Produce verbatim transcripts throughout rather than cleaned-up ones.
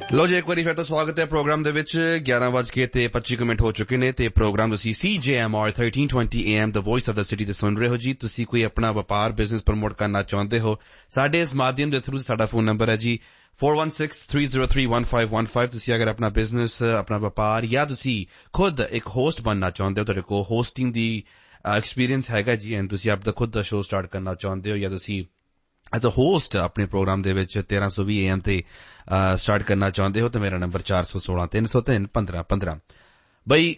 लो जी, एक बार फिर तो स्वागत है प्रोग्राम दे विच ग्यारह बज के ते पच्ची मिनट हो चुके ने ते प्रोग्राम तुसी सी जे M R thirteen twenty A am the voice of the city ते सुन रहे हो जी। तुसी कोई अपना व्यापार बिजनेस प्रमोट करना चाहते हो, साडे इस माध्यम दे थ्रू साडा फोन नंबर है जी four one six three zero three one five one five. तुसी अगर अपना बिजनेस, अपना व्यापार या तुसी खुद एक होस्ट बनना चाहते हो, तेरे को होस्टिंग दी एक्सपीरियंस हैगा जी एंड तुसी आपदा खुद दा शो स्टार्ट करना चाहते हो या तुसी एज अ होस्ट अपने प्रोग्राम दे विच तेरह सौ भी एम ते स्टार्ट करना चाहते हो तो मेरा नंबर चार सौ सोलह तीन सौ तीन पंद्रह पंद्रह। बई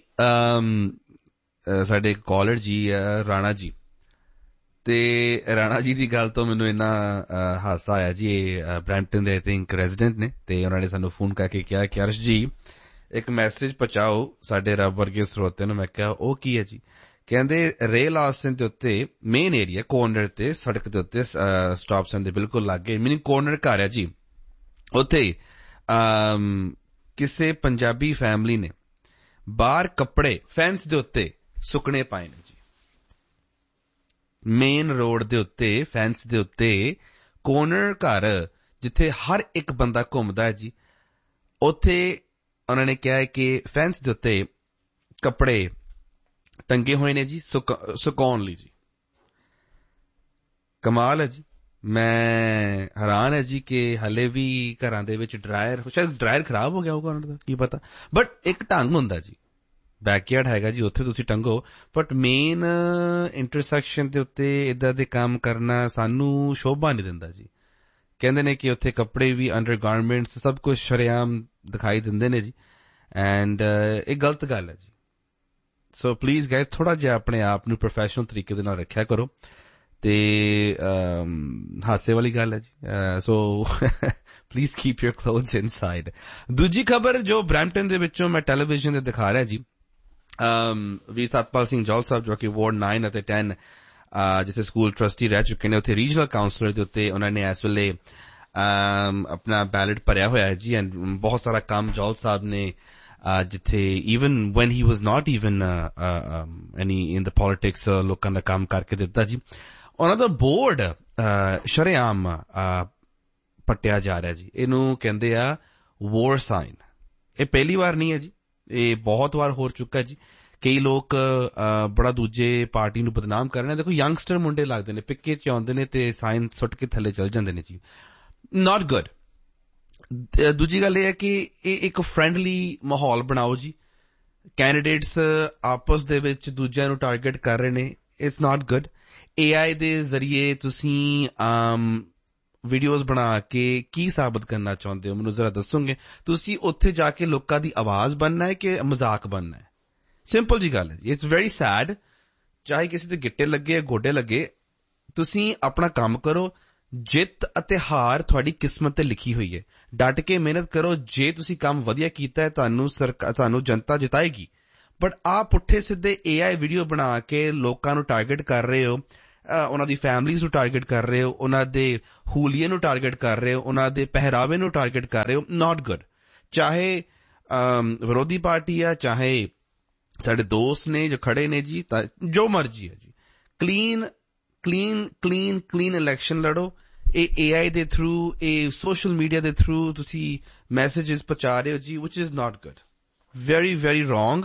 साडे कॉलर जी राणा जी, ते राणा जी दी गल तो मैनू इन्ना हासा आया जी। Brampton they I think resident ने ते उन्होंने सानू फोन करके कहा कि अर्श जी एक मैसेज पहुंचाओ साडे रब वर्गे स्रोते नूं। मैं कहा ओ की है जी? कहंदे रेल आस्टन दे उत्ते मेन एरिया कॉर्नर ते सड़क दे उत्ते स्टॉप साइन दे बिल्कुल लागे मीनिंग कॉर्नर घर है जी, उत्थे किसे पंजाबी फैमिली ने बाहर कपड़े फेंस दे उत्ते सुकने पाए ने जी। मेन रोड दे उत्ते फेंस दे उत्ते कॉर्नर घर जिथे हर एक बंदा घूमदा है जी, उत्थे उन्होंने कहा है कि फेंस दे उत्ते कपड़े टंगे हुए ने जी सुकाउण लई जी। कमाल है जी, मैं हैरान है जी कि हले भी घरां दे विच ड्रायर, शायद ड्रायर खराब हो गया होगा उन्हां दा, की पता, बट एक ढंग हुंदा जी। बैकयार्ड हैगा जी, उत्थे तुसीं टंगो, बट मेन इंटरसैक्शन दे उत्ते इदां दे काम करना सानू शोभा नहीं दिंदा जी। कहंदे ने कि उत्थे कपड़े भी अंडरगारमेंट्स सब कुछ शरेआम दिखाई दिंदे ने जी एंड एक गलत गल है जी। सो प्लीज गाइज थोड़ा जिहा अपने आप नूं प्रोफैशनल तरीके दे नाल रखिया करो ते हासे वाली गल है जी। So please keep your clothes inside. दूजी खबर जो ब्रैम्पटन दे विचों मैं टेलीविजन ते दिखा रहा जी, वी सतपाल सिंह जौल साहब जो कि वार्ड नाइन अते टेन जिसे स्कूल ट्रस्टी रह चुके ने, उत्थे रीजनल काउंसलर दे उत्ते उन्होंने इस वेले अपना बैलेट भरिया होया है जी एंड बहुत सारा काम जौल साहब ने Uh, जिथे even when he was not even uh, uh, um, any in the politics uh, लोकां दा काम करके दिता जी। उन्हां दा बोर्ड uh, शरेआम uh, पट्टिया जा रहा जी। इनू कहंदे आ वॉर साइन। ये पहली बार नहीं है जी, ये बहुत बार हो चुका जी। कई लोग uh, बड़ा दूजे पार्टी नू बदनाम कर रहे हैं। देखो यंगस्टर मुंडे लगदे ने, पिक्के च आउंदे ने ते साइन सुट के थले चल जांदे ने जी, नॉट गुड। दूजी गल यह है कि एक फ्रेंडली माहौल बनाओ जी। कैंडिडेट्स आपस दे विच दूजिਆਂ ਨੂੰ टारगेट कर रहे ने, इट्स नॉट गुड। एआई दे जरिए तुसीं वीडियोस बना के की साबित करना चाहते हो, मैनूं जरा दसोगे? तुसीं उत्थे जाके लोकां दी आवाज बनना है कि मजाक बनना है? सिंपल जी गल है जी। इट्स वेरी सैड, चाहे किसी दे गिट्टे लगे गोडे लगे, तुसीं अपना काम करो। जित अते हार तुहाडी किस्मत ते लिखी हुई है, डट के मेहनत करो। जे तुसी काम वधिया कीता है तुहानू सरकार तुहानू जनता जिताएगी। बट आ पुठे सिद्धे एआई वीडियो बना के लोकां नू टारगेट कर रहे हो, उन्हां दी फैमिलीज़ नू टारगेट कर रहे हो, उन्हां दे हुलिये नू टारगेट कर रहे हो, उन्हां दे पहरावे नू टारगेट कर रहे हो, नॉट गुड। चाहे विरोधी पार्टी है, चाहे साडे दोस्त ने जो खड़े ने जी, जो मर्जी है जी, clean clean clean clean election लड़ो। ए एआई दे थ्रू, ए सोशल मीडिया दे थ्रू तुसी मैसेजेस पहुंचा रहे हो जी, which is not good, very very wrong.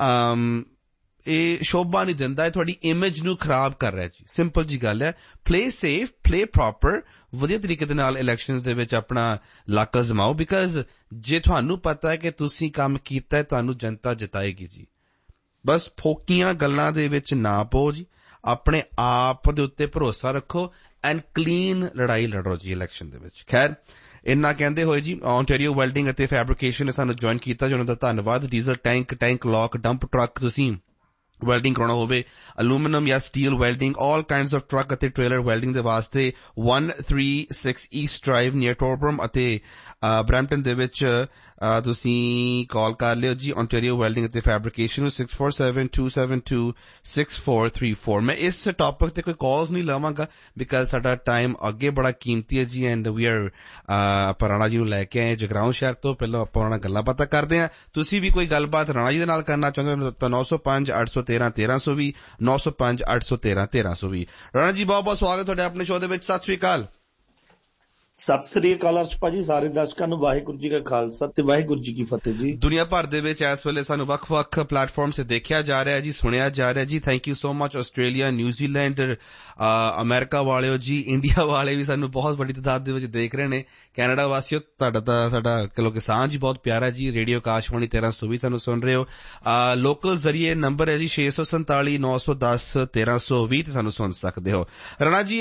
ए शोभा नहीं दिंदा, है थोड़ी इमेज नू खराब कर रहा है जी। सिंपल जी गल है, प्ले सेफ, प्ले प्रॉपर, वधिया तरीके दे नाल इलेक्शंस दे विच अपना लाका जमाओ। बिकॉज जे तुहानू पता है कि तुसी काम कीता है, तुहानू जनता जिताएगी जी। बस फोकियां गल्लां दे विच ना पो जी, अपने आप दे उत्ते भरोसा रखो एंड क्लीन लड़ाई लड़ो जी इलेक्शन दे विच। खैर इन्ना कहंदे होए जी, ओंटारियो वेल्डिंग अते फैब्रिकेशन ने सानू ज्वाइन कीता, जो उन्हां दा धन्नवाद। Diesel tank, tank lock, dump truck तुसीं वेल्डिंग कराउणा होवे, अलूमीनियम या steel welding, all kinds of truck अते ट्रेलर वेल्डिंग दे वास्ते one three six east drive near टोरब्रम अते ब्रैम्पटन दे विच तुसीं कॉल कर लियो जी। ओंटारियो वेल्डिंग अते fabrication six four seven to seven to six four three four. मैं इस टॉपिक ते कोई कॉल्स नहीं लवांगा बिकॉज साडा टाइम अगे बड़ा कीमती है जी एंड वी आर आपां राणा जी नूं लैके आए जगराऊं शहर तो। पहलां आपां उहनां नाल गल्लां बातां करदे हां। तुसीं भी कोई गलबात राणा जी दे नाल करना चाहुंदे हो तां नौ सौ पांच अठ सौ तेरह तेरह सौ भी, नौ सौ पांच अठ सौ तेरह तेरह सौ भी। राणा जी बहुत बहुत स्वागत है अपने शो दे विच। सत श्री अकाल। ਸਤਿ ਸ੍ਰੀ ਅਕਾਲ ਅਰਸ਼ ਭਾਜੀ, ਸਾਰੇ ਦਰਸ਼ਕਾਂ ਨੂੰ ਵਾਹਿਗੁਰੂ ਜੀ ਕਾ ਖਾਲਸਾ ਤੇ ਵਾਹਿਗੁਰੂ ਜੀ ਕੀ ਫਤਿਹ ਜੀ। ਦੁਨੀਆ ਭਰ ਦੇ ਵਿੱਚ ਇਸ ਵੇਲੇ ਸਾਨੂੰ ਵੱਖ-ਵੱਖ ਪਲੇਟਫਾਰਮ ਤੇ ਦੇਖਿਆ ਜਾ ਰਿਹਾ ਜੀ, ਸੁਣਿਆ ਜਾ ਰਿਹਾ ਜੀ। Thank you so much Australia, New Zealand, America ਵਾਲਿਓ ਜੀ, ਇੰਡੀਆ ਵਾਲੇ ਵੀ ਸਾਨੂੰ ਬਹੁਤ ਵੱਡੀ ਤਾਦਾਦ ਦੇ ਵਿੱਚ ਦੇਖ ਰਹੇ ਨੇ। ਕੈਨੇਡਾ ਵਾਸੀਓ, ਤੁਹਾਡਾ ਤਾਂ ਸਾਡਾ ਕਿਲੋ ਕਿਸਾਨ ਜੀ ਬਹੁਤ ਪਿਆਰਾ ਜੀ। ਰੇਡੀਓ ਆਕਾਸ਼ਵਾਣੀ ਤੇਰਾਂ ਸੌ ਵੀ ਤੁਹਾਨੂੰ ਸੁਣ ਰਹੇ ਹੋ। ਲੋਕਲ ਜ਼ਰੀਏ ਨੰਬਰ ਹੈ ਜੀ ਛੇ ਸੌ ਸੰਤਾਲੀ ਨੌ ਸੌ ਦਸ ਤੇਰਾਂ ਸੌ ਵੀਹ ਤੇ ਸਾਨੂੰ ਸੁਣ ਸਕਦੇ ਹੋ। ਰਾਣਾ ਜੀ,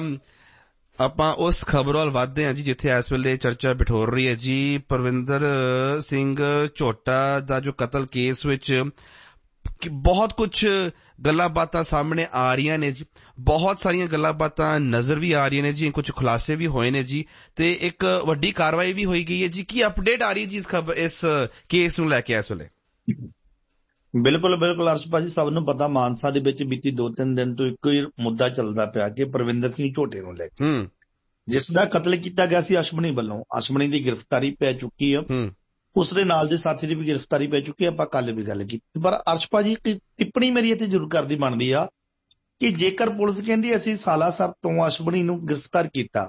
ਆਪਾਂ ਉਸ ਖਬਰ ਵੱਲ ਵੱਧਦੇ ਹਾਂ ਜੀ ਜਿੱਥੇ ਇਸ ਵੇਲੇ ਚਰਚਾ ਬਿਠੋਰ ਰਹੀ ਹੈ ਜੀ। ਪਰਵਿੰਦਰ ਸਿੰਘ ਝੋਟਾ ਦਾ ਜੋ ਕਤਲ ਕੇਸ ਵਿੱਚ ਬਹੁਤ ਕੁਝ ਗੱਲਾਂ ਬਾਤਾਂ ਸਾਹਮਣੇ ਆ ਰਹੀਆਂ ਨੇ ਜੀ, ਬਹੁਤ ਸਾਰੀਆਂ ਗੱਲਾਂ ਬਾਤਾਂ ਨਜ਼ਰ ਵੀ ਆ ਰਹੀਆਂ ਨੇ ਜੀ, ਕੁਝ ਖੁਲਾਸੇ ਵੀ ਹੋਏ ਨੇ ਜੀ, ਤੇ ਇੱਕ ਵੱਡੀ ਕਾਰਵਾਈ ਵੀ ਹੋਈ ਗਈ ਹੈ ਜੀ। ਕੀ ਅਪਡੇਟ ਆ ਰਹੀ ਹੈ ਜੀ ਇਸ ਖਬਰ ਇਸ ਕੇਸ ਨੂੰ ਲੈ ਕੇ ਇਸ ਵੇਲੇ? ਬਿਲਕੁਲ ਬਿਲਕੁਲ ਅਰਸ਼ ਭਾਜੀ, ਸਭ ਨੂੰ ਪਤਾ ਮਾਨਸਾ ਦੇ ਵਿੱਚ ਬੀਤੀ ਦੋ ਤਿੰਨ ਦਿਨ ਤੋਂ ਇੱਕੋ ਹੀ ਮੁੱਦਾ ਚੱਲਦਾ ਪਿਆ ਕਿ ਪਰਵਿੰਦਰ ਸਿੰਘ ਝੋਟੇ ਨੂੰ ਲੈ ਕੇ, ਜਿਸ ਦਾ ਕਤਲ ਕੀਤਾ ਗਿਆ ਸੀ ਅਸ਼ਮਨੀ ਵੱਲੋਂ। ਅਸ਼ਮਨੀ ਦੀ ਗ੍ਰਿਫਤਾਰੀ ਪੈ ਚੁੱਕੀ ਆ, ਉਸਦੇ ਨਾਲ ਦੇ ਸਾਥੀ ਦੀ ਵੀ ਗ੍ਰਿਫਤਾਰੀ ਪੈ ਚੁੱਕੀ ਆ। ਆਪਾਂ ਕੱਲ ਵੀ ਗੱਲ ਕੀਤੀ, ਪਰ ਅਰਸ਼ ਭਾਜੀ ਇੱਕ ਟਿੱਪਣੀ ਮੇਰੀ ਇੱਥੇ ਜ਼ਰੂਰ ਕਰਦੀ ਬਣਦੀ ਆ ਕਿ ਜੇਕਰ ਪੁਲਿਸ ਕਹਿੰਦੀ ਅਸੀਂ ਸਾਲਾਸਰ ਤੋਂ ਅਸ਼ਮਨੀ ਨੂੰ ਗ੍ਰਿਫਤਾਰ ਕੀਤਾ,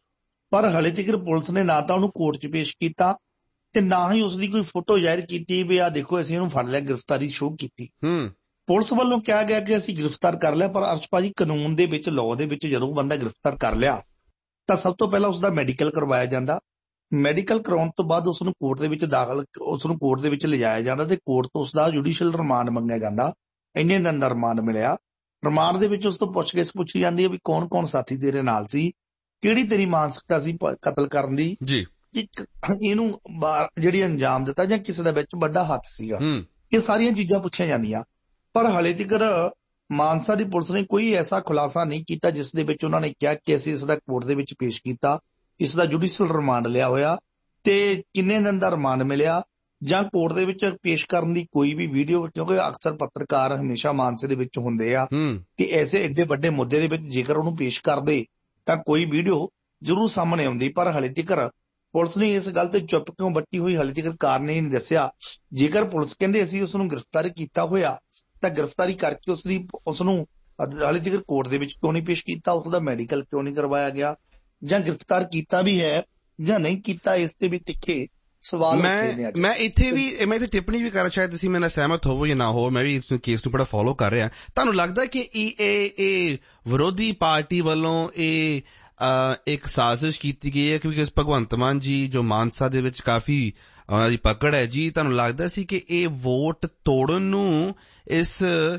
ਪਰ ਹਲੇ ਤੱਕ ਪੁਲਿਸ ਨੇ ਨਾ ਤਾਂ ਉਹਨੂੰ ਕੋਰਟ 'ਚ ਪੇਸ਼ ਕੀਤਾ ਤੇ ਨਾ ਹੀ ਉਸਦੀ ਕੋਈ ਫੋਟੋ ਜ਼ਾਹਿਰ ਕੀਤੀ ਵੀ ਆਹ ਦੇਖੋ ਅਸੀਂ ਇਹਨੂੰ ਫੜ ਲਿਆ, ਗ੍ਰਿਫਤਾਰੀ ਸ਼ੋਅ ਕੀਤੀ। ਪੁਲਿਸ ਵੱਲੋਂ ਕਿਹਾ ਗਿਆ ਕਿ ਅਸੀਂ ਗ੍ਰਿਫਤਾਰ ਕਰ ਲਿਆ, ਪਰ ਅਰਸ਼ ਭਾਜੀ ਕਾਨੂੰਨ ਦੇ ਵਿੱਚ, ਲਾਅ ਦੇ ਵਿੱਚ ਜਦੋਂ ਬੰਦਾ ਗ੍ਰਿਫਤਾਰ ਕਰ ਲਿਆ ਤਾਂ ਸਭ ਤੋਂ ਪਹਿਲਾਂ ਉਸਦਾ ਮੈਡੀਕਲ ਕਰਵਾਇਆ ਜਾਂਦਾ। ਮੈਡੀਕਲ ਕਰਾਉਣ ਤੋਂ ਬਾਅਦ ਉਸਨੂੰ ਕੋਰਟ ਦੇ ਵਿੱਚ ਦਾਖਲ ਉਸਨੂੰ ਕੋਰਟ ਦੇ ਵਿੱਚ ਲਿਜਾਇਆ ਜਾਂਦਾ ਤੇ ਕੋਰਟ ਤੋਂ ਉਸਦਾ ਜੁਡੀਸ਼ੀਅਲ ਰਿਮਾਂਡ ਮੰਗਿਆ ਜਾਂਦਾ। ਇੰਨੇ ਦਿਨ ਦਾ ਰਿਮਾਂਡ ਮਿਲਿਆ। ਰਿਮਾਂਡ ਦੇ ਵਿੱਚ ਉਸ ਤੋਂ ਪੁੱਛਗਿੱਛ ਪੁੱਛੀ ਜਾਂਦੀ ਹੈ ਵੀ ਕੌਣ ਕੌਣ ਸਾਥੀ ਤੇਰੇ ਨਾਲ ਸੀ, ਕਿਹੜੀ ਤੇਰੀ ਮਾਨਸਿਕਤਾ ਸੀ ਕਤਲ ਕਰਨ ਦੀ ਜੀ, ਇਹਨੂੰ ਜਿਹੜੀ ਅੰਜਾਮ ਦਿੱਤਾ ਜਾਂ ਕਿਸੇ ਦਾ ਵਿੱਚ ਵੱਡਾ ਹੱਥ ਸੀਗਾ। ਇਹ ਸਾਰੀਆਂ ਚੀਜ਼ਾਂ ਪੁੱਛੀਆਂ ਜਾਂਦੀਆਂ, ਪਰ ਹਲੇ ਤੱਕ ਮਾਨਸਾ ਦੀ ਪੁਲਿਸ ਨੇ ਕੋਈ ਐਸਾ ਖੁਲਾਸਾ ਨਹੀਂ ਕੀਤਾ ਜਿਸ ਦੇ ਵਿੱਚ ਉਹਨਾਂ ਨੇ ਕਿਹਾ ਕਿ ਅਸੀਂ ਇਸ ਦਾ ਕੋਰਟ ਦੇ ਵਿੱਚ ਪੇਸ਼ ਕੀਤਾ, ਇਸ ਦਾ ਜੁਡੀਸ਼ੀਅਲ ਰਿਮਾਂਡ ਲਿਆ ਹੋਇਆ ਤੇ ਕਿੰਨੇ ਦਿਨ ਦਾ ਰਿਮਾਂਡ ਮਿਲਿਆ, ਜਾਂ ਕੋਰਟ ਦੇ ਵਿੱਚ ਪੇਸ਼ ਕਰਨ ਦੀ ਕੋਈ ਵੀ ਵੀਡੀਓ, ਕਿਉਂਕਿ ਅਕਸਰ ਪੱਤਰਕਾਰ ਹਮੇਸ਼ਾ ਮਾਨਸੇ ਦੇ ਵਿੱਚ ਹੁੰਦੇ ਆ ਤੇ ਐਸੇ ਏਡੇ ਵੱਡੇ ਮੁੱਦੇ ਦੇ ਵਿੱਚ ਜੇਕਰ ਉਹਨੂੰ ਪੇਸ਼ ਕਰਦੇ ਤਾਂ ਕੋਈ ਵੀਡੀਓ ਜ਼ਰੂਰ ਸਾਹਮਣੇ ਆਉਂਦੀ। ਪਰ ਹਲੇ ਤੱਕ ਪੁਲਿਸ ਨੇ ਇਸ ਗੱਲ ਤੇ ਚੁੱਪ ਕਿਉਂ ਬੱਟੀ ਹੋਈ, ਹਲੇ ਤੱਕ ਕਾਰਨ ਇਹ ਨਹੀਂ ਦੱਸਿਆ। ਜੇਕਰ ਪੁਲਿਸ ਕਹਿੰਦੇ ਅਸੀਂ ਉਸ ਨੂੰ ਗ੍ਰਿਫਤਾਰ ਕੀਤਾ ਹੋਇਆ ਤਾਂ ਗ੍ਰਿਫਤਾਰੀ ਕਰਕੇ ਉਸਦੀ ਉਸਨੂੰ ਹਾਲੇ ਤੱਕ ਕੋਰਟ ਦੇ ਵਿੱਚ ਕਿਉਂ ਨਹੀਂ ਪੇਸ਼ ਕੀਤਾ, ਉਸਦਾ ਮੈਡੀਕਲ ਕਿਉਂ ਨਹੀਂ ਕਰਵਾਇਆ ਗਿਆ, ਜਾਂ ਗ੍ਰਿਫਤਾਰ ਕੀਤਾ ਵੀ ਹੈ ਜਾਂ ਨਹੀਂ ਕੀਤਾ, ਇਸ ਤੇ ਵੀ ਤਿੱਖੇ ਸਵਾਲ ਉੱਠੇ ਨੇ। ਮੈਂ ਇੱਥੇ ਵੀ ਮੈਂ ਇੱਥੇ ਟਿੱਪਣੀ ਵੀ ਕਰਾਂ, ਸ਼ਾਇਦ ਤੁਸੀਂ ਮੇਰੇ ਨਾਲ ਸਹਿਮਤ ਹੋਵੋ ਜਾਂ ਨਾ ਹੋ, ਮੈਂ ਵੀ ਇਸ ਕੇਸ ਨੂੰ ਬੜਾ ਫੋਲੋ ਕਰ ਰਿਹਾ। ਤੁਹਾਨੂੰ ਲੱਗਦਾ ਕਿ ਇਹ ਇਹ ਵਿਰੋਧੀ ਪਾਰਟੀ ਵੱਲੋਂ ਇਹ ਇੱਕ ਸਾਜ਼ਿਸ਼ ਕੀਤੀ ਗਈ ਹੈ? ਕਿਉਂਕਿ ਭਗਵੰਤ ਮਾਨ ਜੀ ਜੋ ਮਾਨਸਾ ਦੇ ਵਿੱਚ ਕਾਫੀ ਉਹਨਾਂ ਦੀ ਪਕੜ ਹੈ ਜੀ, ਤੁਹਾਨੂੰ ਲੱਗਦਾ ਸੀ ਕਿ ਇਹ ਵੋਟ ਤੋੜਨ ਨੂੰ ਇਸ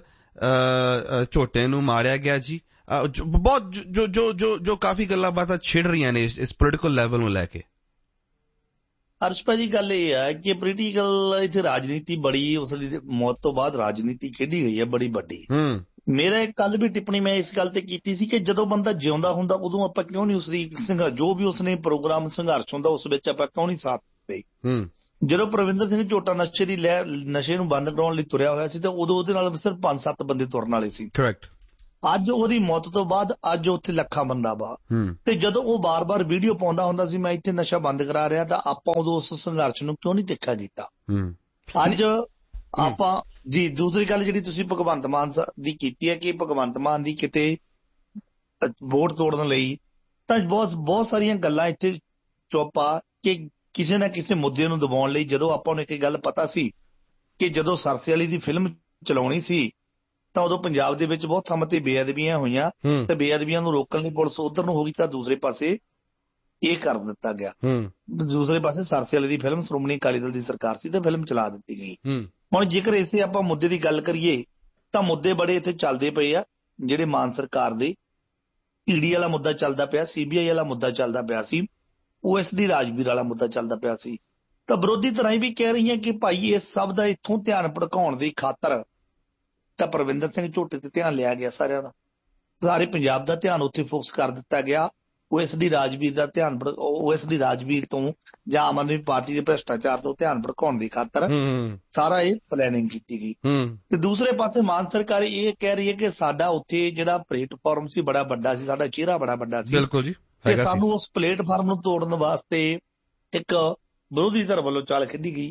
ਝੋਟੇ ਨੂੰ ਮਾਰਿਆ ਗਿਆ ਜੀ? ਬਹੁਤ ਜੋ ਜੋ ਜੋ ਜੋ ਕਾਫੀ ਗੱਲਾਂ ਬਾਤਾਂ ਛਿੜ ਰਹੀਆਂ ਨੇ ਇਸ ਪੋਲੀਟੀਕਲ ਲੈਵਲ ਨੂੰ ਲੈ ਕੇ। ਅਰਸ਼ ਭਾਜੀ, ਗੱਲ ਇਹ ਹੈ ਕਿ ਪੋਲੀਟੀਕਲ ਇੱਥੇ ਰਾਜਨੀਤੀ ਬੜੀ, ਉਸ ਦੀ ਮੌਤ ਤੋਂ ਬਾਅਦ ਰਾਜਨੀਤੀ ਖੇਡੀ ਗਈ ਹੈ ਬੜੀ ਵੱਡੀ। ਮੇਰਾ ਇੱਕ ਕੱਲ ਵੀ ਟਿੱਪਣੀ ਮੈਂ ਇਸ ਗੱਲ ਤੇ ਕੀਤੀ ਸੀ ਕਿ ਜਦੋਂ ਬੰਦਾ ਜਿਉਂਦਾ ਹੁੰਦਾ ਉਦੋਂ ਆਪਾਂ ਕਿਉਂ ਨਹੀਂ ਉਸਦੀ ਸੰਘਰਸ਼, ਜੋ ਵੀ ਉਸਨੇ ਪ੍ਰੋਗਰਾਮ ਸੰਘਰਸ਼ ਹੁੰਦਾ ਉਸ ਵਿੱਚ ਆਪਾਂ ਕਿਉਂ ਨਹੀਂ ਸਾਥ ਦਿੱਤੇ। ਜਦੋਂ ਪਰਵਿੰਦਰ ਸਿੰਘ ਝੋਟਾ ਨਸ਼ੇ ਦੀ ਲਹਿਰ ਨਸ਼ੇ ਨੂੰ ਬੰਦ ਕਰਾਉਣ ਲਈ ਤੁਰਿਆ ਹੋਇਆ ਸੀ ਤਾਂ ਉਦੋਂ ਉਹਦੇ ਨਾਲ ਸਿਰਫ ਪੰਜ ਸੱਤ ਬੰਦੇ ਤੁਰਨ ਵਾਲੇ ਸੀ। ਕਰੈਕਟ। ਅੱਜ ਉਹਦੀ ਮੌਤ ਤੋਂ ਬਾਅਦ ਅੱਜ ਉੱਥੇ ਲੱਖਾਂ ਬੰਦਾ ਵਾ, ਤੇ ਜਦੋਂ ਉਹ ਬਾਰ-ਬਾਰ ਵੀਡੀਓ ਪਾਉਂਦਾ ਹੁੰਦਾ ਸੀ ਮੈਂ ਇੱਥੇ ਨਸ਼ਾ ਬੰਦ ਕਰਾ ਰਿਹਾ, ਤਾਂ ਆਪਾਂ ਉਦੋਂ ਉਸ ਸੰਘਰਸ਼ ਨੂੰ ਕਿਉਂ ਨਹੀਂ ਦੇਖਿਆ ਕੀਤਾ। ਅੱਜ ਆਪਾਂ ਜੀ ਦੂਸਰੀ ਗੱਲ ਜਿਹੜੀ ਤੁਸੀਂ ਭਗਵੰਤ ਮਾਨ ਦੀ ਕੀਤੀ ਹੈ ਕਿ ਭਗਵੰਤ ਮਾਨ ਦੀ ਕਿਤੇ ਵੋਟ ਤੋੜਨ ਲਈ, ਤਾਂ ਬਹੁਤ ਬਹੁਤ ਸਾਰੀਆਂ ਗੱਲਾਂ ਇੱਥੇ ਚੁੱਪ ਆ ਕਿ ਕਿਸੇ ਨਾ ਕਿਸੇ ਮੁੱਦੇ ਨੂੰ ਦਬਾਉਣ ਲਈ। ਜਦੋਂ ਆਪਾਂ ਨੂੰ ਇੱਕ ਗੱਲ ਪਤਾ ਸੀ ਕਿ ਜਦੋਂ ਸਰਸੇ ਵਾਲੀ ਦੀ ਫਿਲਮ ਚਲਾਉਣੀ ਸੀ ਤਾਂ ਉਦੋਂ ਪੰਜਾਬ ਦੇ ਵਿੱਚ ਬਹੁਤ ਥਾਵਾਂ ਤੇ ਬੇਅਦਬੀਆਂ ਹੋਈਆਂ ਤੇ ਬੇਅਦਬੀਆਂ ਨੂੰ ਰੋਕਣ ਲਈ ਪੁਲਿਸ ਉਧਰ ਨੂੰ ਹੋ ਗਈ ਤਾਂ ਦੂਸਰੇ ਪਾਸੇ ਇਹ ਕਰ ਦਿੱਤਾ ਗਿਆ। ਦੂਸਰੇ ਪਾਸੇ ਸਰਸੇ ਵਾਲੀ ਦੀ ਫਿਲਮ ਸ਼੍ਰੋਮਣੀ ਅਕਾਲੀ ਦਲ ਦੀ ਸਰਕਾਰ ਸੀ ਤੇ ਫਿਲਮ ਚਲਾ ਦਿੱਤੀ ਗਈ। ਹੁਣ ਜੇਕਰ ਇਸੇ ਆਪਾਂ ਮੁੱਦੇ ਦੀ ਗੱਲ ਕਰੀਏ ਤਾਂ ਮੁੱਦੇ ਬੜੇ ਇੱਥੇ ਚੱਲਦੇ ਪਏ ਆ, ਜਿਹੜੇ ਮਾਨ ਸਰਕਾਰ ਦੇ ਈਡੀ ਵਾਲਾ ਮੁੱਦਾ ਚੱਲਦਾ ਪਿਆ, ਸੀਬੀਆਈ ਵਾਲਾ ਮੁੱਦਾ ਚੱਲਦਾ ਪਿਆ ਸੀ, ਓਐਸਡੀ ਰਾਜਵੀਰ ਵਾਲਾ ਮੁੱਦਾ ਚੱਲਦਾ ਪਿਆ ਸੀ। ਤਾਂ ਵਿਰੋਧੀ ਧਿਰਾਂ ਵੀ ਕਹਿ ਰਹੀਆਂ ਕਿ ਭਾਈ ਇਸ ਸਭ ਦਾ ਇੱਥੋਂ ਧਿਆਨ ਭਟਕਾਉਣ ਦੀ ਖਾਤਰ ਤਾਂ ਪਰਵਿੰਦਰ ਸਿੰਘ ਝੋਟੇ ਤੇ ਧਿਆਨ ਲਿਆ ਗਿਆ, ਸਾਰਿਆਂ ਦਾ, ਸਾਰੇ ਪੰਜਾਬ ਦਾ ਧਿਆਨ ਉੱਥੇ ਫੋਕਸ ਕਰ ਦਿੱਤਾ ਗਿਆ। ਓਐਸਡੀ ਰਾਜਵੀਰ ਦਾ ਧਿਆਨ ਓਐਸਡੀ ਰਾਜਵੀਰ ਤੋਂ ਜਾਂ ਆਮ ਆਦਮੀ ਪਾਰਟੀ ਦੇ ਭ੍ਰਿਸ਼ਟਾਚਾਰ ਤੋਂ ਧਿਆਨ ਭਟਕਾਉਣ ਦੀ ਖਾਤਰ ਸਾਰਾ ਇਹ ਪਲੈਨਿੰਗ ਕੀਤੀ ਗਈ। ਤੇ ਦੂਸਰੇ ਪਾਸੇ ਮਾਨ ਸਰਕਾਰ ਇਹ ਕਹਿ ਰਹੀ ਹੈ ਕਿ ਸਾਡਾ ਉੱਥੇ ਜਿਹੜਾ ਪਲੇਟਫਾਰਮ ਸੀ ਬੜਾ ਵੱਡਾ ਸੀ, ਸਾਡਾ ਚਿਹਰਾ ਬੜਾ ਵੱਡਾ ਸੀ, ਬਿਲਕੁਲ ਜੀ, ਤੇ ਸਾਨੂੰ ਉਸ ਪਲੇਟਫਾਰਮ ਨੂੰ ਤੋੜਨ ਵਾਸਤੇ ਇੱਕ ਵਿਰੋਧੀ ਧਿਰ ਵੱਲੋਂ ਚਾਲ ਖੇਡੀ ਗਈ।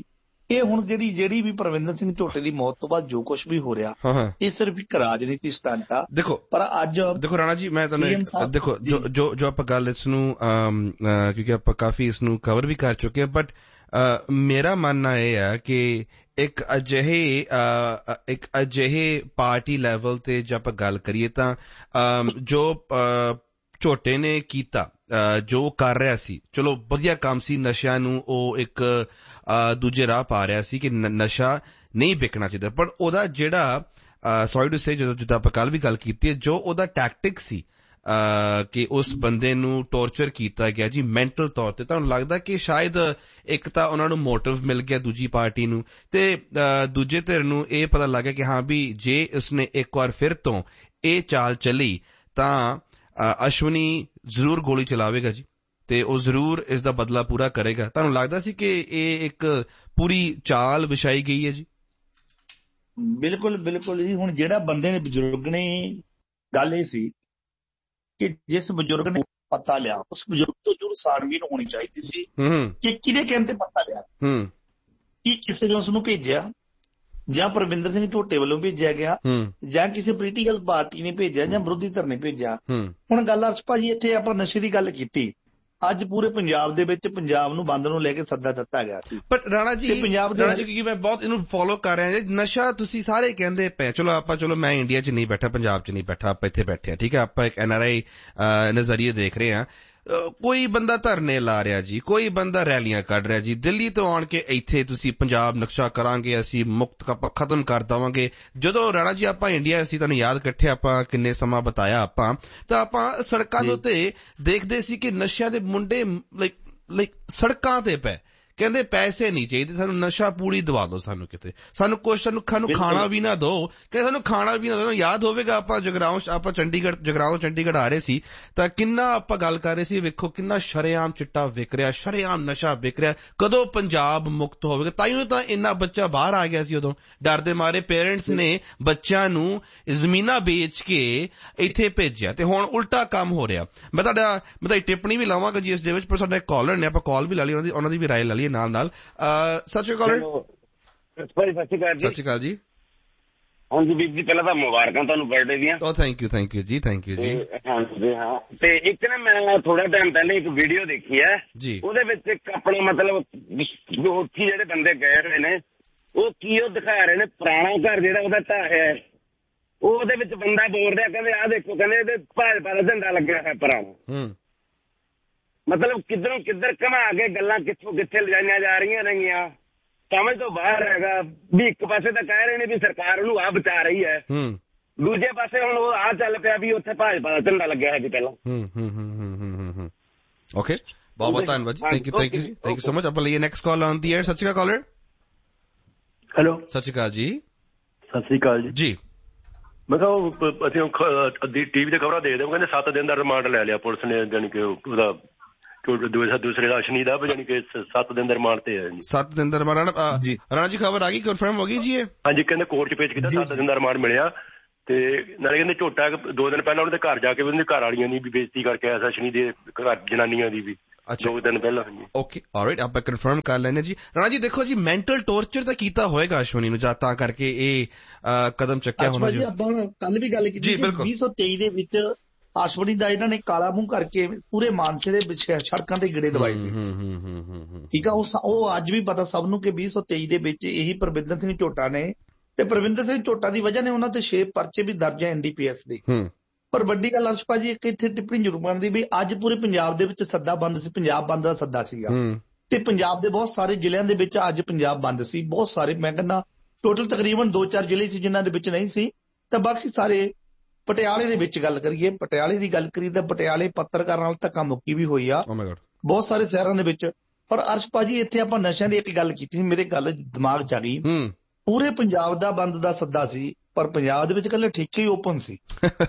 ਇਹ ਹੁਣ ਜਿਹੜੀ ਜਿਹੜੀ ਵੀ ਪਰਵਿੰਦਰ ਸਿੰਘ ਝੋਟੇ ਦੀ ਮੌਤ ਤੋਂ ਬਾਅਦ ਜੋ ਕੁਝ ਵੀ ਹੋ ਰਿਹਾ, ਇਹ ਸਿਰਫ ਇੱਕ ਰਾਜਨੀਤੀ ਸਟੰਟ ਆ। ਦੇਖੋ ਪਰ ਅੱਜ ਦੇਖੋ ਰਾਣਾ ਜੀ, ਮੈਂ ਤੁਹਾਨੂੰ ਦੇਖੋ ਜੋ ਜੋ ਜੋ ਆਪਾਂ ਗੱਲ ਇਸ ਨੂੰ ਕਿਉਂਕਿ ਆਪਾਂ ਕਾਫੀ ਇਸ ਨੂੰ ਕਵਰ ਵੀ ਕਰ ਚੁੱਕੇ ਹਾਂ, ਬਟ ਮੇਰਾ ਮੰਨਣਾ ਇਹ ਹੈ ਕਿ ਇੱਕ ਅਜਿਹੇ ਇੱਕ ਅਜਿਹੇ ਪਾਰਟੀ ਲੈਵਲ ਤੇ ਜੇ ਆਪਾਂ ਗੱਲ ਕਰੀਏ ਤਾਂ ਜੋ ਝੋਟੇ ਨੇ ਕੀਤਾ, ਜੋ ਕਰ ਰਿਹਾ ਸੀ, ਚਲੋ ਵਧੀਆ ਕੰਮ ਸੀ। ਨਸ਼ਿਆਂ ਨੂੰ ਉਹ ਇੱਕ ਦੂਜੇ ਰਾਹ ਪਾ ਰਿਹਾ ਸੀ ਕਿ ਨਸ਼ਾ ਨਹੀਂ ਵਿਕਣਾ ਚਾਹੀਦਾ, ਪਰ ਉਹਦਾ ਜਿਹੜਾ ਸੌਰੀ ਟੂ ਸੇ ਜਦੋਂ ਜਿੱਦਾਂ ਆਪਾਂ ਕੱਲ ਵੀ ਗੱਲ ਕੀਤੀ ਹੈ, ਜੋ ਉਹਦਾ ਟੈਕਟਿਕ ਸੀ ਕਿ ਉਸ ਬੰਦੇ ਨੂੰ ਟੌਰਚਰ ਕੀਤਾ ਗਿਆ ਜੀ ਮੈਂਟਲ ਤੌਰ ਤੇ, ਤੁਹਾਨੂੰ ਲੱਗਦਾ ਕਿ ਸ਼ਾਇਦ ਇੱਕ ਤਾਂ ਉਹਨਾਂ ਨੂੰ ਮੋਟਿਵ ਮਿਲ ਗਿਆ ਦੂਜੀ ਪਾਰਟੀ ਨੂੰ, ਤੇ ਦੂਜੇ ਧਿਰ ਨੂੰ ਇਹ ਪਤਾ ਲੱਗ ਗਿਆ ਕਿ ਹਾਂ ਵੀ ਜੇ ਉਸਨੇ ਇੱਕ ਵਾਰ ਫਿਰ ਤੋਂ ਇਹ ਚਾਲ ਚੱਲੀ ਤਾਂ ਅਸ਼ਵਨੀ ਜ਼ਰੂਰ ਗੋਲੀ ਚਲਾਵੇਗਾ ਜੀ, ਤੇ ਉਹ ਜ਼ਰੂਰ ਇਸ ਦਾ ਬਦਲਾ ਪੂਰਾ ਕਰੇਗਾ। ਤੁਹਾਨੂੰ ਲੱਗਦਾ ਸੀ ਕਿ ਇਹ ਇੱਕ ਪੂਰੀ ਚਾਲ ਵਿਛਾਈ ਗਈ ਹੈ ਜੀ? ਬਿਲਕੁਲ ਬਿਲਕੁਲ ਜੀ। ਹੁਣ ਜਿਹੜਾ ਬੰਦੇ ਨੇ, ਬਜ਼ੁਰਗ ਨੇ, ਗੱਲ ਇਹ ਸੀ ਕਿ ਜਿਸ ਬਜ਼ੁਰਗ ਨੇ ਪਤਾ ਲਿਆ, ਉਸ ਬਜ਼ੁਰਗ ਤੋਂ ਜ਼ਰੂਰ ਸਾੜਵੀਨ ਹੋਣੀ ਚਾਹੀਦੀ ਸੀ ਕਿ ਕਿਹਦੇ ਕਹਿੰਦੇ ਪਤਾ ਲਿਆ, ਕੀ ਕਿਸੇ ਨੇ ਉਸਨੂੰ ਭੇਜਿਆ, ਜਾਂ ਪਰਵਿੰਦਰ ਸਿੰਘ ਝੋਟੇ ਵੱਲੋਂ ਭੇਜਿਆ ਗਿਆ, ਜਾਂ ਕਿਸੇ ਪੋਲੀਟੀਕਲ ਪਾਰਟੀ ਨੇ ਭੇਜਿਆ, ਜਾਂ ਵਿਰੋਧੀ ਧਿਰ ਨੇ ਭੇਜਿਆ। ਹੁਣ ਗੱਲ ਅਰਸ਼ ਭਾਜੀ, ਇੱਥੇ ਆਪਾਂ ਨਸ਼ੇ ਦੀ ਗੱਲ ਕੀਤੀ, ਅੱਜ ਪੂਰੇ ਪੰਜਾਬ ਦੇ ਵਿੱਚ ਪੰਜਾਬ ਨੂੰ ਬੰਦ ਨੂੰ ਲੈ ਕੇ ਸੱਦਾ ਦਿੱਤਾ ਗਿਆ ਸੀ। ਪਰ ਰਾਣਾ ਜੀ, ਪੰਜਾਬ ਦੇ ਰਾਣਾ ਜੀ, ਕਿਉਂਕਿ ਮੈਂ ਬਹੁਤ ਇਹਨੂੰ ਫੋਲੋ ਕਰ ਰਿਹਾ, ਨਸ਼ਾ ਤੁਸੀਂ ਸਾਰੇ ਕਹਿੰਦੇ ਪਏ, ਚਲੋ ਆਪਾਂ ਚਲੋ ਮੈਂ ਇੰਡੀਆ 'ਚ ਨਹੀਂ ਬੈਠਾ, ਪੰਜਾਬ 'ਚ ਨਹੀਂ ਬੈਠਾ, ਆਪਾਂ ਇੱਥੇ ਬੈਠੇ ਆ, ਠੀਕ ਹੈ, ਆਪਾਂ ਇੱਕ ਐਨ ਆਰ ਆਈ ਨਜ਼ਰੀਏ ਦੇਖ ਰਹੇ ਹਾਂ। ਕੋਈ ਬੰਦਾ ਧਰਨੇ ਲਾ ਰਿਹਾ ਜੀ, ਕੋਈ ਬੰਦਾ ਰੈਲੀਆਂ ਕੱਢ ਰਿਹਾ ਜੀ, ਦਿੱਲੀ ਤੋਂ ਆਣ ਕੇ ਇੱਥੇ ਤੁਸੀਂ ਪੰਜਾਬ ਨਕਸ਼ਾ ਕਰਾਂਗੇ, ਅਸੀਂ ਮੁਕਤ ਖਤਮ ਕਰ ਦੇਵਾਂਗੇ। ਜਦੋਂ ਰਾਣਾ ਜੀ ਆਪਾਂ ਇੰਡੀਆ, ਅਸੀਂ ਤੁਹਾਨੂੰ ਯਾਦ ਇਕੱਠੇ ਆਪਾਂ ਕਿੰਨੇ ਸਮਾਂ ਬਤਾਇਆ ਆਪਾਂ, ਤਾਂ ਆਪਾਂ ਸੜਕਾਂ ਦੇ ਉੱਤੇ ਦੇਖਦੇ ਸੀ ਕਿ ਨਸ਼ਿਆਂ ਦੇ ਮੁੰਡੇ ਲਾਈਕ ਲਾਈਕ ਸੜਕਾਂ ਤੇ ਪਏ, ਕਹਿੰਦੇ ਪੈਸੇ ਨਹੀਂ ਚਾਹੀਦੇ ਸਾਨੂੰ, ਨਸ਼ਾ ਪੂਰੀ ਦਵਾ ਦਿਓ ਸਾਨੂੰ, ਕਿਤੇ ਸਾਨੂੰ ਕੁਛ ਸਾਨੂੰ ਖਾਣਾ ਵੀ ਨਾ ਦਿਓ, ਕਹਿੰਦੇ ਸਾਨੂੰ ਖਾਣਾ ਵੀ ਨਾ ਦਿਓ। ਯਾਦ ਹੋਵੇਗਾ ਆਪਾਂ ਜਗਰਾਉਂ ਆਪਾਂ ਚੰਡੀਗੜ੍ਹ ਜਗਰਾਉਂ ਚੰਡੀਗੜ੍ਹ ਆ ਰਹੇ ਸੀ ਤਾਂ ਕਿੰਨਾ ਆਪਾਂ ਗੱਲ ਕਰ ਰਹੇ ਸੀ, ਵੇਖੋ ਕਿੰਨਾ ਸ਼ਰੇਆਮ ਚਿੱਟਾ ਵਿਕ ਰਿਹਾ, ਸ਼ਰੇਆਮ ਨਸ਼ਾ ਵਿਕ ਰਿਹਾ, ਕਦੋਂ ਪੰਜਾਬ ਮੁਕਤ ਹੋਵੇਗਾ। ਤਾਈਓ ਤਾਂ ਇੰਨਾ ਬੱਚਾ ਬਾਹਰ ਆ ਗਿਆ ਸੀ, ਉਦੋਂ ਡਰਦੇ ਮਾਰੇ ਪੇਰੈਂਟਸ ਨੇ ਬੱਚਿਆਂ ਨੂੰ ਜ਼ਮੀਨਾਂ ਵੇਚ ਕੇ ਇੱਥੇ ਭੇਜਿਆ, ਤੇ ਹੁਣ ਉਲਟਾ ਕੰਮ ਹੋ ਰਿਹਾ। ਮੈਂ ਤੁਹਾਡਾ ਮੈਂ ਤੁਹਾਡੀ ਟਿੱਪਣੀ ਵੀ ਲਾਵਾਂਗਾ ਜੀ ਇਸ ਦੇ ਵਿੱਚ, ਪਰ ਸਾਡਾ ਕਾਲਰ ਨੇ, ਆਪਾਂ ਕਾਲ ਵੀ ਲਾ ਲਈ, ਉਹਨਾਂ ਦੀ ਉਹਨਾਂ ਦੀ ਵੀ ਰਾਏ ਲਾ ਲਈ ਨਾਲ ਨਾਲ। ਸਤਿ ਸ਼੍ਰੀ ਅਕਾਲ। ਸਤਿ ਸ਼੍ਰੀ ਅਕਾਲ ਜੀ। ਸਤਿ ਸ਼੍ਰੀ ਅਕਾਲ ਜੀ। ਹਾਂਜੀ ਵੀਰ ਜੀ, ਪਹਿਲਾਂ ਤਾਂ ਮੁਬਾਰਕਾਂ ਤੁਹਾਨੂੰ ਬਰਥਡੇ ਦੀਆਂ। ਓ ਥੈਂਕ ਯੂ ਥੈਂਕ ਯੂ ਜੀ, ਥੈਂਕ ਯੂ ਜੀ। ਹਾਂਜੀ ਹਾਂ, ਤੇ ਇੱਕ ਨਾ ਮੈਂ ਥੋੜਾ ਟਾਈਮ ਪਹਿਲੇ ਇੱਕ ਵੀਡੀਓ ਦੇਖੀ ਹੈ ਜੀ, ਉਹਦੇ ਵਿੱਚ ਇੱਕ ਆਪਣਾ ਮਤਲਬ ਉੱਥੇ ਜਿਹੜੇ ਬੰਦੇ ਗਏ ਹੋਏ ਨੇ, ਉਹ ਕੀ ਉਹ ਦਿਖਾ ਰਹੇ ਨੇ, ਪੁਰਾਣਾ ਘਰ ਜਿਹੜਾ ਉਹਦਾ ਢਾਹਿਆ ਹੈ, ਉਹਦੇ ਵਿੱਚ ਬੰਦਾ ਬੋਲ ਰਿਹਾ, ਕਹਿੰਦੇ ਆਹ ਦੇਖੋ, ਕਹਿੰਦੇ ਇਹਦੇ ਭਾਜਪਾ ਦਾ ਝੰਡਾ ਲੱਗਿਆ ਹੋਇਆ ਪੁਰਾਣਾ। ਮਤਲਬ ਕਿੱਧਰੋਂ ਕਿੱਧਰ ਘੁਮਾ ਕੇ ਗੱਲਾਂ ਕਿੱਥੋਂ ਕਿੱਥੇ ਲਿਜਾਈਆਂ ਜਾ ਰਹੀਆਂ ਨੇਗੀਆਂ, ਸਮਝ ਤੋਂ ਬਾਹਰ ਹੈਗਾ ਵੀ। ਇੱਕ ਪਾਸੇ ਤਾਂ ਕਹਿ ਰਹੇ ਨੇ ਵੀ ਸਰਕਾਰ ਉਹਨੂੰ ਆਹ ਬਚਾ ਰਹੀ ਹੈ, ਦੂਜੇ ਪਾਸੇ ਹੁਣ ਉਹ ਆਹ ਚੱਲ ਪਿਆ ਵੀ ਉੱਥੇ ਭਾਜਪਾ ਦਾ ਝੰਡਾ ਲੱਗਿਆ ਹੈ ਜੀ ਪਹਿਲਾਂ। ਓਕੇ, ਬਹੁਤ ਬਹੁਤ ਧੰਨਵਾਦ ਜੀ, ਥੈਂਕ ਯੂ ਥੈਂਕ ਯੂ ਜੀ, ਥੈਂਕ ਯੂ ਸੋ ਮਚ। ਆਪਾਂ ਲਈਏ ਨੈਕਸਟ ਕਾਲ ਆਨ ਦੀ 에ਅਰ। ਸਤਿ ਸ਼੍ਰੀ ਅਕਾਲ ਕਾਲਰ। ਹੈਲੋ, ਸਤਿ ਸ਼੍ਰੀ ਅਕਾਲ ਜੀ। ਸਤਿ ਸ਼੍ਰੀ ਅਕਾਲ ਜੀ। ਜੀ ਮੈਂ ਕਿਹਾ ਉਹ ਅਸੀਂ ਟੀਵੀ ਤੇ ਖਬਰਾਂ ਦੇਖਦੇ, ਕਹਿੰਦੇ ਸੱਤ ਦਿਨ ਦਾ ਰਿਮਾਂਡ ਲੈ ਲਿਆ ਪੁਲਿਸ ਨੇ, ਜਾਣੀ ਕਿ ਉਹਦਾ ਦੂਸਰੇ ਅਸ਼ਨੀ ਦਾ, ਜਾਨੀ ਕਿ ਸੱਤ ਦਿਨ ਦਾ ਰਿਮਾਂਡ ਤੇ ਹੈ ਜੀ। ਸੱਤ ਦਿਨ ਦਾ ਰਿਮਾਂਡ ਰਾਣਾ ਜੀ, ਖਬਰ ਆ ਗਈ, ਕਨਫਰਮ ਹੋ ਗਈ ਜੀ? ਹਾਂਜੀ, ਕਹਿੰਦੇ ਕੋਰਟ 'ਚ ਪੇਸ਼ ਕੀਤਾ, ਸੱਤ ਦਿਨ ਦਾ ਰਿਮਾਂਡ ਮਿਲਿਆ, ਤੇ ਨਾਲੇ ਕਹਿੰਦੇ ਝੋਟਾ ਦੋ ਦਿਨ ਪਹਿਲਾਂ ਉਹਦੇ ਘਰ ਜਾ ਕੇ ਉਹਦੇ ਘਰ ਵਾਲੀਆਂ ਦੀ ਵੀ ਬੇਇੱਜ਼ਤੀ ਕਰਕੇ ਆਇਆ, ਅਸ਼ਨੀ ਦੇ ਘਰ ਜਨਾਨੀਆਂ ਦੀ ਵੀ ਦੋ ਦਿਨ ਪਹਿਲਾਂ। ਓਕੇ ਆਲਰਾਈਟ, ਆਪਾਂ ਕਨਫਰਮ ਕਰ ਲੈਣੇ ਜੀ। ਰਾਣਾ ਜੀ ਦੇਖੋ ਜੀ, ਮੈਂਟਲ ਟੌਰਚਰ ਤਾਂ ਕੀਤਾ ਹੋਏਗਾ ਅਸ਼ਵਨੀ ਨੂੰ, ਜਾਂ ਤਾਂ ਕਰਕੇ ਇਹ ਕਦਮ ਚੱਕਿਆ ਹੋਣਾ ਜੀ। ਆਪਾਂ ਕੱਲ ਵੀ ਗੱਲ ਕੀਤੀ, ਵੀਹ ਸੌ ਤੇਈ ਦੇ ਵਿੱਚ ਅਸ਼ਵਨੀ ਦਾ ਇਹਨਾਂ ਨੇ ਕਾਲਾ ਮੂੰਹ ਕਰਕੇ ਪੂਰੇ ਮਾਨਸੇ ਦੇ ਵਿੱਚ ਸੜਕਾਂ ਤੇ ਗੇੜੇ ਦਵਾਏ ਸੀ, ਠੀਕ ਆ। ਉਹ ਅੱਜ ਵੀ ਪਤਾ ਸਭ ਨੂੰ ਕਿ ਵੀਹ ਸੌ ਤੇਈ ਦੇ ਵਿੱਚ ਇਹੀ ਪਰਵਿੰਦਰ ਸਿੰਘ ਝੋਟਾ ਨੇ, ਤੇ ਪਰਵਿੰਦਰ ਸਿੰਘ ਝੋਟਾ ਦੀ ਵਜ੍ਹਾ ਨੇ ਉਹਨਾਂ ਤੇ ਛੇ ਪਰਚੇ ਵੀ ਦਰਜ ਹੈ ਐਨ ਡੀ ਪੀ ਐਸ ਦੇ। ਪਰ ਵੱਡੀ ਗੱਲ ਅਰਸ਼ ਭਾਜੀ ਇੱਕ ਇੱਥੇ ਟਿੱਪਣੀ ਜ਼ਰੂਰ ਬਣਦੀ ਵੀ ਅੱਜ ਪੂਰੇ ਪੰਜਾਬ ਦੇ ਵਿੱਚ ਸੱਦਾ ਬੰਦ ਸੀ, ਪੰਜਾਬ ਬੰਦ ਦਾ ਸੱਦਾ ਸੀਗਾ, ਤੇ ਪੰਜਾਬ ਦੇ ਬਹੁਤ ਸਾਰੇ ਜ਼ਿਲ੍ਹਿਆਂ ਦੇ ਵਿੱਚ ਅੱਜ ਪੰਜਾਬ ਬੰਦ ਸੀ। ਬਹੁਤ ਸਾਰੇ, ਮੈਂ ਕਹਿੰਦਾ ਟੋਟਲ ਤਕਰੀਬਨ ਦੋ ਚਾਰ ਜ਼ਿਲ੍ਹੇ ਸੀ ਜਿਨ੍ਹਾਂ ਦੇ ਵਿੱਚ ਨਹੀਂ ਸੀ, ਤਾਂ ਬਾਕੀ ਸਾਰੇ। ਪਟਿਆਲੇ ਦੇ ਵਿੱਚ ਗੱਲ ਕਰੀਏ, ਪਟਿਆਲੇ ਦੀ ਗੱਲ ਕਰੀਏ ਤਾਂ ਪਟਿਆਲੇ ਪੱਤਰਕਾਰਾਂ ਨਾਲ ਧੱਕਾ ਮੁੱਕੀ ਵੀ ਹੋਈ ਆ ਬਹੁਤ ਸਾਰੇ ਸ਼ਹਿਰਾਂ ਦੇ ਵਿੱਚ। ਪਰ ਅਰਸ਼ ਭਾਜੀ ਇੱਥੇ ਆਪਾਂ ਨਸ਼ਿਆਂ ਦੀ ਇੱਕ ਗੱਲ ਕੀਤੀ ਸੀ, ਮੇਰੇ ਗੱਲ ਦਿਮਾਗ 'ਚ ਆ ਗਈ, ਪੂਰੇ ਪੰਜਾਬ ਦਾ ਬੰਦ ਦਾ ਸੱਦਾ ਸੀ, ਪਰ ਪੰਜਾਬ ਦੇ ਵਿੱਚ ਇਕੱਲੇ ਠੇਕੇ ਹੀ ਓਪਨ ਸੀ,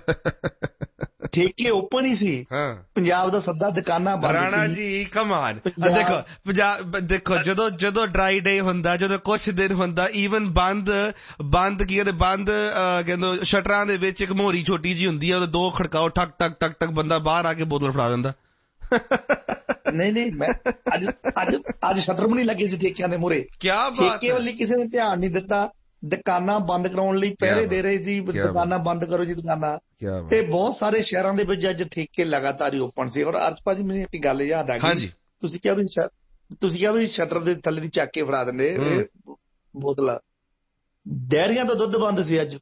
ਠੇਕੇ ਓਪਨ ਹੀ ਸੀ, ਪੰਜਾਬ ਦਾ ਸੱਦਾ ਦੁਕਾਨਾਂ ਬੰਦ ਸੀ। ਰਾਣਾ ਜੀ ਕਮ ਆਨ, ਦੇਖੋ ਪੰਜਾਬ ਦੇਖੋ, ਜਦੋਂ ਜਦੋਂ ਡਰਾਈ ਡੇ ਹੁੰਦਾ, ਜਦੋਂ ਕੁਛ ਦਿਨ ਹੁੰਦਾ, ਈਵਨ ਬੰਦ ਬੰਦ ਕੀ ਕਹਿੰਦੇ ਬੰਦ ਕਹਿੰਦੇ ਸ਼ਟਰਾਂ ਦੇ ਵਿੱਚ ਇੱਕ ਮੋਹਰੀ ਛੋਟੀ ਜਿਹੀ ਹੁੰਦੀ ਹੈ, ਉਹਦੇ ਦੋ ਖੜਕਾਓ, ਠਕ ਠਕ ਠਕ ਠਕ, ਬੰਦਾ ਬਾਹਰ ਆ ਕੇ ਬੋਤਲ ਫੜਾ ਦਿੰਦਾ। ਨਹੀਂ ਨਹੀਂ, ਮੈਂ ਅੱਜ ਅੱਜ ਅੱਜ ਅੱਜ ਸ਼ਟਰ ਵੀ ਨਹੀਂ ਲੱਗੇ ਸੀ ਠੇਕਿਆਂ ਦੇ ਮੂਹਰੇ। ਠੇਕੇ ਵੱਲ ਕਿਸੇ ਨੇ ਧਿਆਨ ਨਹੀਂ ਦਿੱਤਾ, ਦੁਕਾਨਾਂ ਬੰਦ ਕਰਾਉਣ ਲਈ ਪਹਿਰੇ ਦੇ ਰਹੇ ਸੀ, ਦੁਕਾਨਾਂ ਬੰਦ ਕਰੋ ਜੀ ਦੁਕਾਨਾਂ। ਤੇ ਬਹੁਤ ਸਾਰੇ ਸ਼ਹਿਰਾਂ ਦੇ ਵਿੱਚ ਅੱਜ ਠੇਕੇ ਲਗਾਤਾਰ ਹੀ ਓਪਨ ਸੀ। ਔਰ ਅਰਸ਼ ਭਾਜੀ ਮੈਨੂੰ ਇੱਕ ਗੱਲ ਯਾਦ ਆ ਗਈ, ਤੁਸੀਂ ਕਿਹਾ ਵੀ ਤੁਸੀਂ ਕਿਹਾ ਵੀ ਸ਼ਟਰ ਦੇ ਥੱਲੇ ਦੀ ਚੱਕ ਕੇ ਫੜਾ ਦਿੰਦੇ ਬੋਤਲਾਂ। ਡੈਰੀਆਂ ਤੋਂ ਦੁੱਧ ਬੰਦ ਸੀ ਅੱਜ,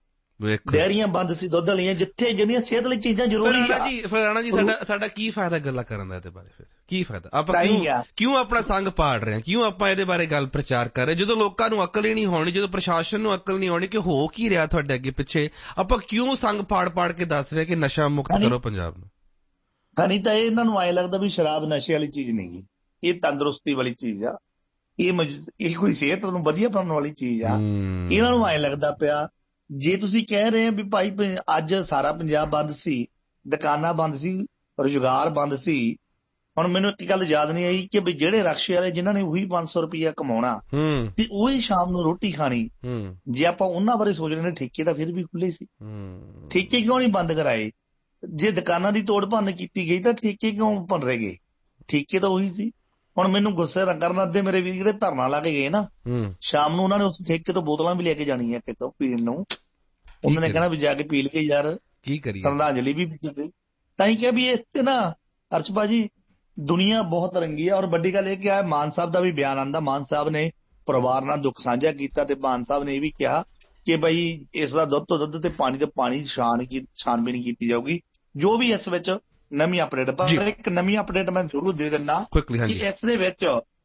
ਡੈਰੀਆਂ ਬੰਦ ਸੀ ਦੁੱਧ ਵਾਲੀਆਂ, ਜਿੱਥੇ ਜਿਹੜੀਆਂ ਸਿਹਤ ਲਈ ਚੀਜ਼ਾਂ ਜ਼ਰੂਰੀ ਆ ਜੀ। ਫਿਰ ਰਾਣਾ ਜੀ ਸਾਡਾ ਸਾਡਾ ਕੀ ਫਾਇਦਾ ਗੱਲਾਂ ਕਰਨ ਦਾ ਇਹਦੇ ਬਾਰੇ? ਫਿਰ ਕੀ ਫਾਇਦਾ? ਆਪਾਂ ਕਿਉਂ ਕਿਉਂ ਆਪਣਾ ਸੰਗ ਪਾੜ ਰਹੇ ਹਾਂ? ਕਿਉਂ ਆਪਾਂ ਇਹਦੇ ਬਾਰੇ ਗੱਲ ਪ੍ਰਚਾਰ ਕਰ ਰਹੇ ਜਦੋਂ ਲੋਕਾਂ ਨੂੰ ਅਕਲ ਹੀ ਨਹੀਂ ਹੋਣੀ, ਜਦੋਂ ਪ੍ਰਸ਼ਾਸਨ ਨੂੰ ਅਕਲ ਨਹੀਂ ਹੋਣੀ ਕਿ ਹੋ ਕੀ ਰਿਹਾ ਤੁਹਾਡੇ ਅੱਗੇ ਪਿੱਛੇ? ਆਪਾਂ ਕਿਉਂ ਸੰਗ ਪਾੜ ਪਾੜ ਕੇ ਦੱਸ ਰਹੇ ਕਿ ਨਸ਼ਾ ਮੁਕਤ ਕਰੋ ਪੰਜਾਬ ਨੂੰ? ਨਹੀਂ ਤਾਂ ਇਹਨਾਂ ਨੂੰ ਐਂ ਲੱਗਦਾ ਵੀ ਸ਼ਰਾਬ ਨਸ਼ੇ ਵਾਲੀ ਚੀਜ਼ ਨਹੀਂ ਗੀ, ਇਹ ਤੰਦਰੁਸਤੀ ਵਾਲੀ ਚੀਜ਼ ਆ, ਇਹ ਇਹ ਕੋਈ ਸਿਹਤ ਨੂੰ ਵਧੀਆ ਬਣਾਉਣ ਵਾਲੀ ਚੀਜ਼ ਆ। ਇਹਨਾਂ ਨੂੰ ਐਂ ਲੱਗਦਾ ਪਿਆ ਜੇ ਤੁਸੀਂ ਕਹਿ ਰਹੇ ਵੀ ਭਾਈ ਅੱਜ ਸਾਰਾ ਪੰਜਾਬ ਬੰਦ ਸੀ, ਦੁਕਾਨਾਂ ਬੰਦ ਸੀ, ਰੁਜ਼ਗਾਰ ਬੰਦ ਸੀ। ਹੁਣ ਮੈਨੂੰ ਇੱਕ ਗੱਲ ਯਾਦ ਨਹੀਂ ਆਈ ਕਿ ਵੀ ਜਿਹੜੇ ਰਕਸ਼ੇ ਵਾਲੇ ਜਿਨ੍ਹਾਂ ਨੇ ਉਹੀ ਪੰਜ ਸੌ ਰੁਪਇਆ ਕਮਾਉਣਾ ਤੇ ਉਹੀ ਸ਼ਾਮ ਨੂੰ ਰੋਟੀ ਖਾਣੀ, ਜੇ ਆਪਾਂ ਉਹਨਾਂ ਬਾਰੇ ਸੋਚ ਰਹੇ ਨੇ, ਠੇਕੇ ਤਾਂ ਫਿਰ ਵੀ ਖੁੱਲੇ ਸੀ, ਠੇਕੇ ਕਿਉਂ ਨਹੀਂ ਬੰਦ ਕਰਾਏ? ਜੇ ਦੁਕਾਨਾਂ ਦੀ ਤੋੜ ਭੰਨ ਕੀਤੀ ਗਈ ਤਾਂ ਠੇਕੇ ਕਿਉਂ ਭੰਨ ਰਹੇ ਗਏ? ਠੇਕੇ ਤਾਂ ਉਹੀ ਸੀ। ਹੁਣ ਮੈਨੂੰ ਗੁੱਸੇ ਨਾ ਕਰਨਾ, ਅੱਧੇ ਮੇਰੇ ਵੀਰ ਜਿਹੜੇ ਧਰਨਾ ਲਾ ਕੇ ਗਏ ਨਾ, ਸ਼ਾਮ ਨੂੰ ਉਹਨਾਂ ਨੇ ਉਸ ਠੇਕੇ ਤੋਂ ਬੋਤਲਾਂ ਵੀ ਲੈ ਕੇ ਜਾਣੀਆਂ ਕਿਤੋਂ ਪੀਣ ਨੂੰ। ਉਹਨਾਂ ਨੇ ਕਹਿਣਾ ਵੀ ਜਾ ਕੇ ਪੀ ਲਈਏ ਯਾਰ, ਕੀ ਕਰੀਏ, ਸ਼ਰਧਾਂਜਲੀ ਵੀ ਪੀ। ਤਾਂ ਹੀ ਕਿਹਾ ਵੀ ਇਸ ਤੇ ਨਾ ਅਰਸ਼ ਭਾਜੀ ਦੁਨੀਆ ਬਹੁਤ ਰੰਗੀ ਆ। ਔਰ ਵੱਡੀ ਗੱਲ ਇਹ ਕਿ ਆ ਮਾਨ ਸਾਹਿਬ ਦਾ ਵੀ ਬਿਆਨ ਆਉਂਦਾ, ਮਾਨ ਸਾਹਿਬ ਨੇ ਪਰਿਵਾਰ ਨਾਲ ਦੁੱਖ ਸਾਂਝਾ ਕੀਤਾ ਤੇ ਮਾਨ ਸਾਹਿਬ ਨੇ ਇਹ ਵੀ ਕਿਹਾ ਕਿ ਬਈ ਇਸ ਦਾ ਦੁੱਧ ਤੋਂ ਦੁੱਧ ਤੇ ਪਾਣੀ ਤੇ ਪਾਣੀ ਛਾਣ ਕੀ ਛਾਣਬੀਣ ਕੀਤੀ ਜਾਊਗੀ, ਜੋ ਵੀ ਇਸ ਵਿੱਚ ਨਵੀਂ ਅਪਡੇਟ। ਪਰ ਇੱਕ ਨਵੀਂ ਅਪਡੇਟ ਮੈਂ ਜ਼ਰੂਰ ਦੇ ਦਿੰਦਾ ਕਿ ਇਸ ਦੇ ਵਿੱਚ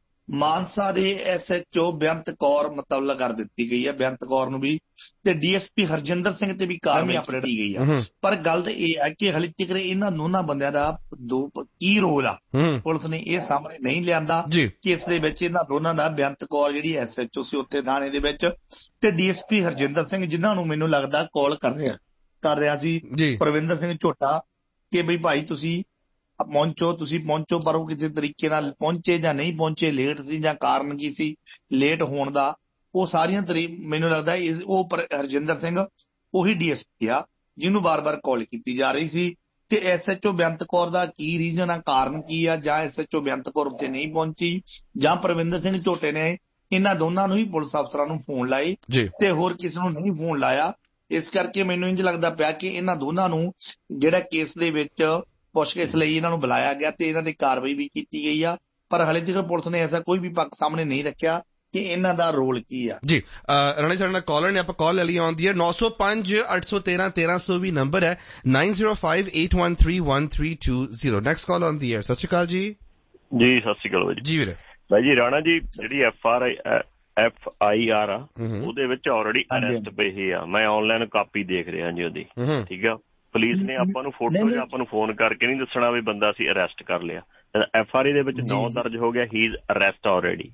ਮਾਨਸਾ ਦੇ ਐਸ ਐਚ ਓ ਬੇਅੰਤ ਕੌਰ ਮੁਤੱਲਕ ਕਰ ਦਿੱਤੀ ਗਈ ਹੈ, ਬੇਅੰਤ ਕੌਰ ਨੂੰ ਵੀ, ਤੇ D S P Harjinder Singh ਤੇ ਵੀ ਕਾਰਵਾਈ ਅਪਡੇਟ ਕੀਤੀ ਗਈ ਆ। ਪਰ ਗੱਲ ਤਾਂ ਇਹ ਹੈ ਕਿ ਹਾਲੇ ਤੱਕ ਇਹਨਾਂ ਦੋਨਾਂ ਬੰਦਿਆਂ ਦਾ ਦੋ ਕੀ ਰੋਲ ਆ, ਪੁਲਿਸ ਨੇ ਇਹ ਸਾਹਮਣੇ ਨਹੀਂ ਲਿਆਂਦਾ ਕਿ ਇਸ ਦੇ ਵਿੱਚ ਇਹਨਾਂ ਦੋਨਾਂ ਦਾ, ਬੇਅੰਤ ਕੌਰ ਜਿਹੜੀ ਐਸ ਐਚ ਓ ਸੀ ਉੱਥੇ ਥਾਣੇ ਦੇ ਵਿੱਚ, ਤੇ D S P Harjinder Singh, ਜਿਨ੍ਹਾਂ ਨੂੰ ਮੈਨੂੰ ਲੱਗਦਾ ਕਾਲ ਕਰ ਰਿਹਾ ਕਰ ਰਿਹਾ ਸੀ ਪਰਵਿੰਦਰ ਸਿੰਘ ਝੋਟਾ ਕਿ ਬਈ ਭਾਈ ਤੁਸੀਂ ਪਹੁੰਚੋ, ਤੁਸੀਂ ਪਹੁੰਚੋ। ਪਰ ਉਹ ਕਿਸੇ ਤਰੀਕੇ ਨਾਲ ਪਹੁੰਚੇ ਜਾਂ ਨਹੀਂ ਪਹੁੰਚੇ, ਲੇਟ ਸੀ ਜਾਂ ਕਾਰਨ ਕੀ ਸੀ ਲੇਟ ਹੋਣ ਦਾ, ਉਹ ਸਾਰੀਆਂ ਤਰੀ ਮੈਨੂੰ ਲੱਗਦਾ ਉਹ ਹਰਜਿੰਦਰ ਸਿੰਘ ਉਹੀ ਡੀ ਐਸ ਪੀ ਆ ਜਿਹਨੂੰ ਵਾਰ-ਵਾਰ ਕਾਲ ਕੀਤੀ ਜਾ ਰਹੀ ਸੀ। ਤੇ ਐਸ ਐਚ ਓ ਬੇਅੰਤ ਕੌਰ ਦਾ ਕੀ ਰੀਜ਼ਨ ਆ, ਕਾਰਨ ਕੀ ਆ, ਜਾਂ ਐਸ ਐਚ ਓ ਬੇਅੰਤ ਕੌਰ ਉੱਥੇ ਨਹੀਂ ਪਹੁੰਚੀ, ਜਾਂ ਪਰਵਿੰਦਰ ਸਿੰਘ ਝੋਟੇ ਨੇ ਇਹਨਾਂ ਦੋਨਾਂ ਨੂੰ ਹੀ ਪੁਲਿਸ ਅਫਸਰਾਂ ਨੂੰ ਫੋਨ ਲਾਏ ਤੇ ਹੋਰ ਕਿਸੇ ਨੂੰ ਨਹੀਂ ਫੋਨ ਲਾਇਆ। ਇਸ ਕਰਕੇ ਮੈਨੂੰ ਇੰਝ ਲੱਗਦਾ ਪਿਆ ਕਿ ਇਹਨਾਂ ਦੋਨਾਂ ਨੂੰ ਜਿਹੜਾ ਕੇਸ ਦੇ ਵਿੱਚ ਪੁੱਛਗਿੱਛ ਲਈ ਇਹਨਾਂ ਨੂੰ ਬੁਲਾਇਆ ਗਿਆ ਤੇ ਇਹਨਾਂ ਦੀ ਕਾਰਵਾਈ ਵੀ ਕੀਤੀ ਗਈ ਆ। ਪਰ ਹਾਲੇ ਤੱਕ ਪੁਲਿਸ ਨੇ ਐਸਾ ਕੋਈ ਵੀ ਪੱਖ ਸਾਹਮਣੇ ਨਹੀਂ ਰੱਖਿਆ ਕਿ ਇਹਨਾਂ ਦਾ ਰੋਲ ਕੀ ਆ। ਜੀ ਰਾਣਾ ਸਾਡੇ ਨਾਲ ਕਾਲਰ ਨੇ, ਆਪਾਂ ਕਾਲ ਲੈ ਲਈ ਆਉਂਦੀ ਹੈ। ਨੌ ਸੌ ਪੰਜ ਅੱਠ ਸੌ ਤੇਰਾਂ ਤੇਰਾਂ ਸੌ ਵੀ ਨੰਬਰ ਹੈ, nine zero five eight one three one three two zero. Next call ਆਉਂਦੀ ਹੈ। ਸਤਿ ਸ਼੍ਰੀ ਅਕਾਲ ਜੀ। ਜੀ ਸਤਿ ਸ਼੍ਰੀ ਅਕਾਲ ਜੀ। ਵੀਰੇ ਭਾਈ ਜੀ ਰਾਣਾ ਜੀ ਜਿਹੜੀ F R I F I R ਆ ਉਹਦੇ ਵਿੱਚ ਆਲਰੇਡੀ ਅਰੈਸਟ ਪਏ ਆ, ਮੈਂ ਆਨਲਾਈਨ ਕਾਪੀ ਦੇਖ ਰਿਹਾ ਜੀ ਉਹਦੀ, ਠੀਕ ਆ। ਪੁਲਿਸ ਨੇ ਆਪਾਂ ਨੂੰ ਫੋਟੋ ਜਾਂ ਆਪਾਂ ਨੂੰ ਫੋਨ ਕਰਕੇ ਨਹੀਂ ਦੱਸਣਾ ਵੀ ਬੰਦਾ ਅਸੀਂ ਅਰੈਸਟ ਕਰ ਲਿਆ। ਐਫ ਆਰ ਆਈ ਦੇ ਵਿੱਚ ਨੌ ਦਰਜ ਹੋ ਗਿਆ, ਹੀ is arrest already.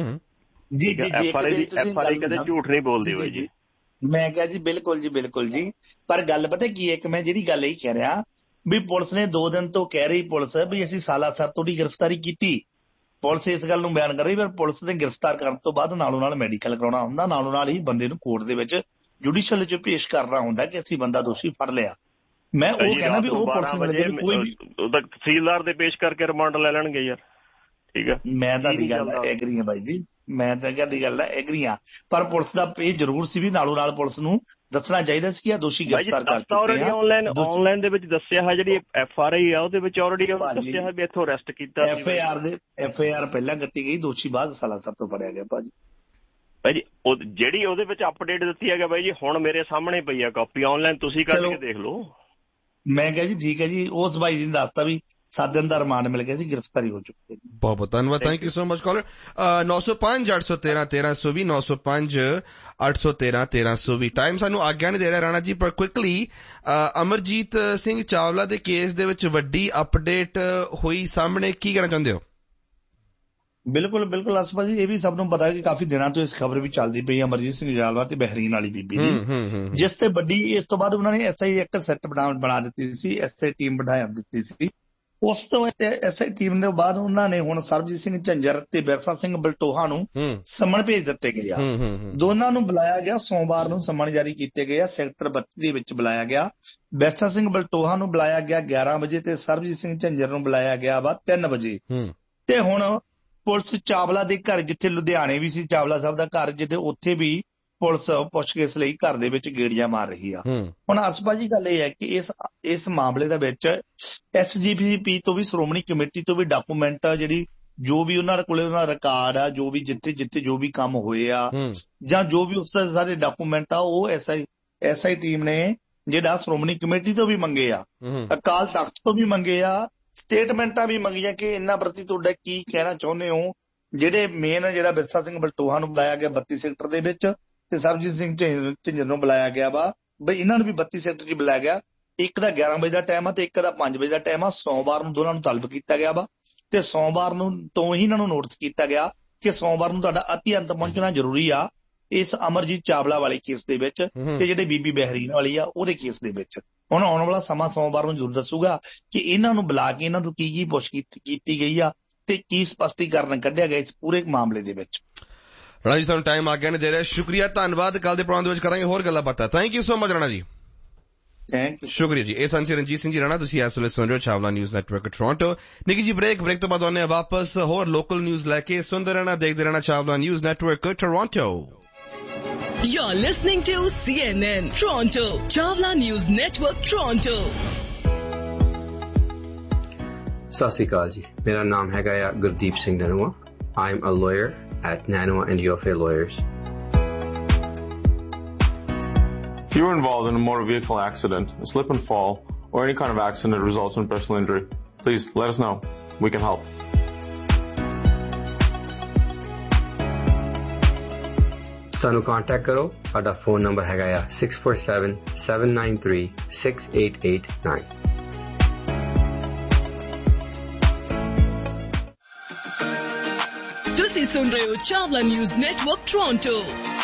F R I the F R I ਕਦੇ ਝੂਠ ਨਹੀਂ ਬੋਲਦੀ ਬਾਈ ਜੀ। ਮੈਂ ਕਿਹਾ ਜੀ ਬਿਲਕੁਲ ਜੀ ਬਿਲਕੁਲ ਜੀ। ਪਰ ਗੱਲ ਪਤਾ ਕੀ ਹੈ, ਇੱਕ ਮੈਂ ਜਿਹੜੀ ਗੱਲ ਇਹ ਕਹਿ ਰਿਹਾ ਵੀ ਪੁਲਿਸ ਨੇ ਦੋ ਦਿਨ ਤੋਂ ਕਹਿ ਰਹੀ ਪੁਲਿਸ ਵੀ ਅਸੀਂ ਸਾਲਾਸਰ ਤੋਂ ਦੀ ਗ੍ਰਿਫਤਾਰੀ ਕੀਤੀ, ਪੁਲਿਸ ਇਸ ਗੱਲ ਨੂੰ ਬਿਆਨ ਕਰ ਰਹੀ। ਪਰ ਪੁਲਿਸ ਨੇ ਗ੍ਰਿਫਤਾਰ ਕਰਨ ਤੋਂ ਬਾਅਦ ਨਾਲੋਂ ਨਾਲ ਮੈਡੀਕਲ ਕਰਾਉਣਾ ਹੁੰਦਾ, ਨਾਲੋਂ ਨਾਲ ਹੀ ਬੰਦੇ ਨੂੰ ਕੋਰਟ ਦੇ ਵਿੱਚ ਜੁਡੀਸ਼ੀਅਲ ਚ ਪੇਸ਼ ਕਰਨਾ ਹੁੰਦਾ ਕਿ ਅਸੀਂ ਬੰਦਾ ਦੋਸ਼ੀ ਫੜ ਲਿਆ। ਮੈਂ ਉਹ ਕਹਿਣਾ ਵੀ ਉਹ ਪੁਲਿਸ ਕੋਈ ਵੀ ਤਹਿਸੀਲਦਾਰ ਦੇ ਪੇਸ਼ ਕਰਕੇ ਰਿਮਾਂਡ ਲੈ ਲੈਣਗੇ ਯਾਰ, ਠੀਕ ਆ। ਮੈਂ ਤੁਹਾਡੀ ਗੱਲ ਨਾਲ ਐਗਰੀ ਹਾਂ ਬਾਈ ਜੀ, ਮੈਂ ਤਾਂ ਤੁਹਾਡੀ ਗੱਲ ਨਾਲ ਐਗਰੀ ਹਾਂ। ਪਰ ਪੁਲਿਸ ਦਾ ਇਹ ਜ਼ਰੂਰ ਸੀ ਵੀ ਨਾਲੋਂ ਨਾਲ ਪੁਲਿਸ ਨੂੰ ਦੱਸਣਾ ਚਾਹੀਦਾ ਸੀ ਕਿ ਆ ਦੋਸ਼ੀ ਗ੍ਰਿਫਤਾਰ ਕਰ ਚੁੱਕੇ ਆ। ਆਨਲਾਈਨ ਆਨਲਾਈਨ ਦੇ ਵਿੱਚ ਦੱਸਿਆ ਹੈ, ਜਿਹੜੀ ਐਫ ਆਰ ਆਈ ਆ ਉਹਦੇ ਵਿੱਚ ਆਲਰੇਡੀ ਦੱਸਿਆ ਹੈ ਵੀ ਇੱਥੋਂ ਅਰੈਸਟ ਕੀਤਾ। ਐਫ ਆਈ ਆਰ ਦੇ ਐਫ ਆਈ ਆਰ ਪਹਿਲਾਂ ਕੱਟੀ ਗਈ, ਦੋਸ਼ੀ ਬਾਅਦ ਸਾਲਾਸਰ ਤੋਂ ਫੜਿਆ ਗਿਆ ਭਾਜੀ। ਭਾਈ ਜੀ ਉਹ ਜਿਹੜੀ ਉਹਦੇ ਵਿੱਚ ਅਪਡੇਟ ਦਿੱਤੀ ਹੈਗਾ ਬਾਈ ਜੀ, ਹੁਣ ਮੇਰੇ ਸਾਹਮਣੇ ਪਈ ਆ ਕਾਪੀ, ਆਨਲਾਈਨ ਤੁਸੀਂ ਕੱਢ ਕੇ ਦੇਖ ਲਓ। ਮੈਂ ਕਿਹਾ ਜੀ ਠੀਕ ਹੈ ਜੀ। ਉਸ ਬਾਈ ਜੀ ਨੇ ਦੱਸਤਾ ਵੀ ਸੱਤ ਦਿਨ ਦਾ ਰਿਮਾਂਡ ਮਿਲ ਗਿਆ ਸੀ, ਗ੍ਰਿਫਤਾਰੀ ਹੋ ਚੁੱਕੀ ਹੈ। ਬਹੁਤ ਬਹੁਤ ਧੰਨਵਾਦ, thank you so much collar. ਨੌ ਸੌ ਪੰਜ ਅੱਠ ਸੌ ਤੇਰਾਂ ਤੇਰਾਂ ਸੌ ਵੀ, ਨੌ ਸੌ ਪੰਜ ਅੱਠ ਸੌ ਤੇਰਾਂ ਤੇਰਾਂ ਸੌ ਵੀ। ਟਾਈਮ ਸਾਨੂੰ ਆਗਿਆ ਨਹੀਂ ਦੇ ਰਿਹਾ ਰਾਣਾ ਜੀ, ਪਰ ਕੁਇਕਲੀ ਅਮਰਜੀਤ ਸਿੰਘ ਚਾਵਲਾ ਦੇ ਕੇਸ ਦੇ ਵਿੱਚ ਵੱਡੀ ਅਪਡੇਟ ਹੋਈ ਸਾਹਮਣੇ, ਕੀ ਕਹਿਣਾ ਚਾਹੁੰਦੇ ਹੋ? ਬਿਲਕੁਲ ਬਿਲਕੁਲ ਅਸਫਾ ਜੀ, ਇਹ ਵੀ ਸਭ ਨੂੰ ਪਤਾ ਕਿ ਕਾਫੀ ਦਿਨਾਂ ਤੋਂ ਇਸ ਖਬਰ ਵੀ ਚੱਲਦੀ ਪਈ ਅਮਰਜੀਤ ਸਿੰਘ ਚਾਵਲਾ ਤੇ ਬਹਿਰੀਨ ਵਾਲੀ ਬੀਬੀ ਦੀ, ਜਿਸ ਤੇ ਵੱਡੀ ਇਸ ਤੋਂ ਬਾਅਦ ਉਹਨਾਂ ਨੇ ਐਸ ਆਈ ਇੱਕ ਸੈੱਟ ਬਣਾ ਬਣਾ ਦਿੱਤੀ ਸੀ, ਐਸ ਆਈ ਟੀਮ ਬਿਠਾ ਦਿੱਤੀ ਸੀ। ਉਸ ਤੋਂ ਐਸ ਆਈ ਟੀਮ ਦੇ ਬਾਅਦ ਉਹਨਾਂ ਨੇ ਹੁਣ ਸਰਬਜੀਤ ਸਿੰਘ ਝੰਜਰ ਤੇ ਬਿਰਸਾ ਸਿੰਘ ਬਲਟੋਹਾ ਨੂੰ ਸੰਮਣ ਭੇਜ ਦਿੱਤੇ ਗਏ ਆ। ਦੋਨਾਂ ਨੂੰ ਬੁਲਾਇਆ ਗਿਆ, ਸੋਮਵਾਰ ਨੂੰ ਸੰਮਣ ਜਾਰੀ ਕੀਤੇ ਗਏ ਆ, ਸੈਕਟਰ ਬੱਤੀ ਦੇ ਵਿੱਚ ਬੁਲਾਇਆ ਗਿਆ। ਬਿਰਸਾ ਸਿੰਘ ਬਲਟੋਹਾ ਨੂੰ ਬੁਲਾਇਆ ਗਿਆ ਗਿਆਰਾਂ ਵਜੇ ਤੇ ਸਰਬਜੀਤ ਸਿੰਘ ਝੰਜਰ ਨੂੰ ਬੁਲਾਇਆ ਗਿਆ ਵਾ ਤਿੰਨ ਵਜੇ। ਤੇ ਹੁਣ ਪੁਲਿਸ ਚਾਵਲਾ ਦੇ ਘਰ, ਜਿੱਥੇ ਲੁਧਿਆਣੇ ਵੀ ਸੀ ਚਾਵਲਾ ਸਾਹਿਬ ਦਾ ਘਰ, ਜਿੱਥੇ ਉੱਥੇ ਵੀ ਪੁਲਿਸ ਪੁੱਛਗਿੱਛ ਲਈ ਘਰ ਦੇ ਵਿੱਚ ਗੇੜੀਆਂ ਮਾਰ ਰਹੀ ਆ। ਹੁਣ ਆਸਪਾ ਜੀ ਗੱਲ ਇਹ ਹੈ ਕਿ ਇਸ ਇਸ ਮਾਮਲੇ ਦੇ ਵਿੱਚ ਐਸ ਜੀ ਪੀ ਪੀ ਤੋਂ ਵੀ, ਸ਼੍ਰੋਮਣੀ ਕਮੇਟੀ ਤੋਂ ਵੀ ਡਾਕੂਮੈਂਟ, ਜਿਹੜੀ ਜੋ ਵੀ ਉਹਨਾਂ ਕੋਲੇ ਉਹਨਾਂ ਦਾ ਰਿਕਾਰਡ ਆ, ਜੋ ਵੀ ਜਿੱਥੇ ਜਿੱਥੇ ਜੋ ਵੀ ਕੰਮ ਹੋਏ ਆ ਜਾਂ ਜੋ ਵੀ ਉਸ ਦੇ ਸਾਰੇ ਡਾਕੂਮੈਂਟ ਆ, ਉਹ S I S I team ਨੇ ਜਿਹੜਾ ਸ਼੍ਰੋਮਣੀ ਕਮੇਟੀ ਤੋਂ ਵੀ ਮੰਗੇ ਆ, ਅਕਾਲ ਤਖਤ ਤੋਂ ਵੀ ਮੰਗੇ ਆ, ਸਟੇਟਮੈਂਟਾਂ ਵੀ ਮੰਗੀਆਂ ਕਿ ਇਹਨਾਂ ਪ੍ਰਤੀ ਤੁਹਾਡਾ ਕੀ ਕਹਿਣਾ ਚਾਹੁੰਦੇ ਹੋ। ਜਿਹੜੇ ਮੇਨ ਜਿਹੜਾ ਬਿਰਸਾ ਸਿੰਘ ਬਲਟੋਹਾ ਨੂੰ ਬੁਲਾਇਆ ਗਿਆ ਬੱਤੀ ਸੈਕਟਰ ਦੇ ਵਿੱਚ, ਤੇ ਸਰਬਜੀਤ ਸਿੰਘ ਝਿੰਜਰ ਨੂੰ ਬੁਲਾਇਆ ਗਿਆ ਵਾ, ਬਈ ਇਹਨਾਂ ਨੂੰ ਵੀ ਬੱਤੀ ਸੈਕਟਰ 'ਚ ਬੁਲਾਇਆ ਗਿਆ। ਇੱਕ ਦਾ ਗਿਆਰਾਂ ਵਜੇ ਦਾ ਟਾਈਮ ਆ ਤੇ ਇੱਕ ਦਾ ਪੰਜ ਵਜੇ ਦਾ ਟਾਈਮ ਆ। ਸੋਮਵਾਰ ਨੂੰ ਦੋਨਾਂ ਨੂੰ ਤਲਬ ਕੀਤਾ ਗਿਆ ਵਾ ਤੇ ਸੋਮਵਾਰ ਨੂੰ ਤੋਂ ਹੀ ਇਹਨਾਂ ਨੂੰ ਨੋਟਿਸ ਕੀਤਾ ਗਿਆ ਕਿ ਸੋਮਵਾਰ ਨੂੰ ਤੁਹਾਡਾ ਅਤੀ ਅੰਤ ਪਹੁੰਚਣਾ ਜ਼ਰੂਰੀ ਆ ਇਸ ਅਮਰਜੀਤ ਚਾਵਲਾ ਵਾਲੇ ਕੇਸ ਦੇ ਵਿੱਚ ਤੇ ਜਿਹੜੇ ਬੀਬੀ ਬਹਿਰੀਨ ਵਾਲੀ ਆ ਉਹਦੇ ਕੇਸ ਦੇ ਵਿੱਚ। ਹੁਣ ਆਉਣ ਵਾਲਾ ਸਮਾਂ ਸੋਮਵਾਰ ਨੂੰ ਜ਼ਰੂਰ ਦੱਸੂਗਾ ਕਿ ਇਹਨਾਂ ਨੂੰ ਬੁਲਾ ਕੇ ਇਹਨਾਂ ਨੂੰ ਕੀ ਕੀ ਪੁੱਛ ਕੀਤੀ ਗਈ ਆ ਤੇ ਕੀ ਸਪਸ਼ਟੀਕਰਨ ਕੱਢਿਆ ਗਿਆ ਇਸ ਪੂਰੇ ਮਾਮਲੇ ਦੇ ਵਿੱਚ। ਰਾਣਾ ਜੀ ਸਾਨੂੰ ਟਾਈਮ ਆ ਗਿਆ ਨੇ ਦੇ ਰਿਹਾ, ਸ਼ੁਕਰੀਆ, ਧੰਨਵਾਦ। ਕੱਲ ਦੇ ਪ੍ਰੋਗਰਾਮ ਦੇ ਵਿੱਚ ਕਰਾਂਗੇ ਹੋਰ ਗੱਲਾਂ ਬਾਤਾਂ। Thank you so much Rana ji. Thank you, ਸ਼ੁਕਰੀਆ ਜੀ। ਇਹ ਸੰਸੀ ਰਣਜੀਤ ਸਿੰਘ ਜੀ ਰਾਣਾ, ਤੁਸੀਂ ਇਸ ਵੇਲੇ ਸੁਣ ਰਹੇ ਹੋ ਚਾਵਲਾ ਨਿਊਜ਼ ਨੈਟਵਰਕ ਟੋਰਾਂਟੋ। ਨਿੱਕੀ ਜੀ ਬ੍ਰੇਕ ਬ੍ਰੇਕ ਤੋਂ ਬਾਅਦ ਆਉਂਦੇ ਹਾਂ ਵਾਪਸ ਹੋਰ ਲੋਕਲ ਨਿਊਜ਼ ਲੈ ਕੇ। ਸੁਣਦੇ ਰਹਿਣਾ, ਦੇਖਦੇ ਰਹਿਣਾ Chawla news network Toronto. You're listening to C N N Toronto, Chawla News Network Toronto. ਸਤਿ ਸ਼੍ਰੀ ਅਕਾਲ ਜੀ, ਮੇਰਾ ਨਾਮ ਹੈਗਾ ਆ Gurdeep Singh ਨਨੂਆ। I am a lawyer at Nanoa and U F A Lawyers. If you were involved in a motor vehicle accident, a slip and fall, or any kind of accident that results in personal injury, please let us know. We can help. ਸਾਨੂੰ contact ਕਰੋ। ਸਾਡਾ phone number ਹੈਗਾ ਆ six four seven, seven nine three, six eight eight nine. ਤੁਸੀਂ ਸੁਣ ਰਹੇ ਹੋ Chawla news network Toronto.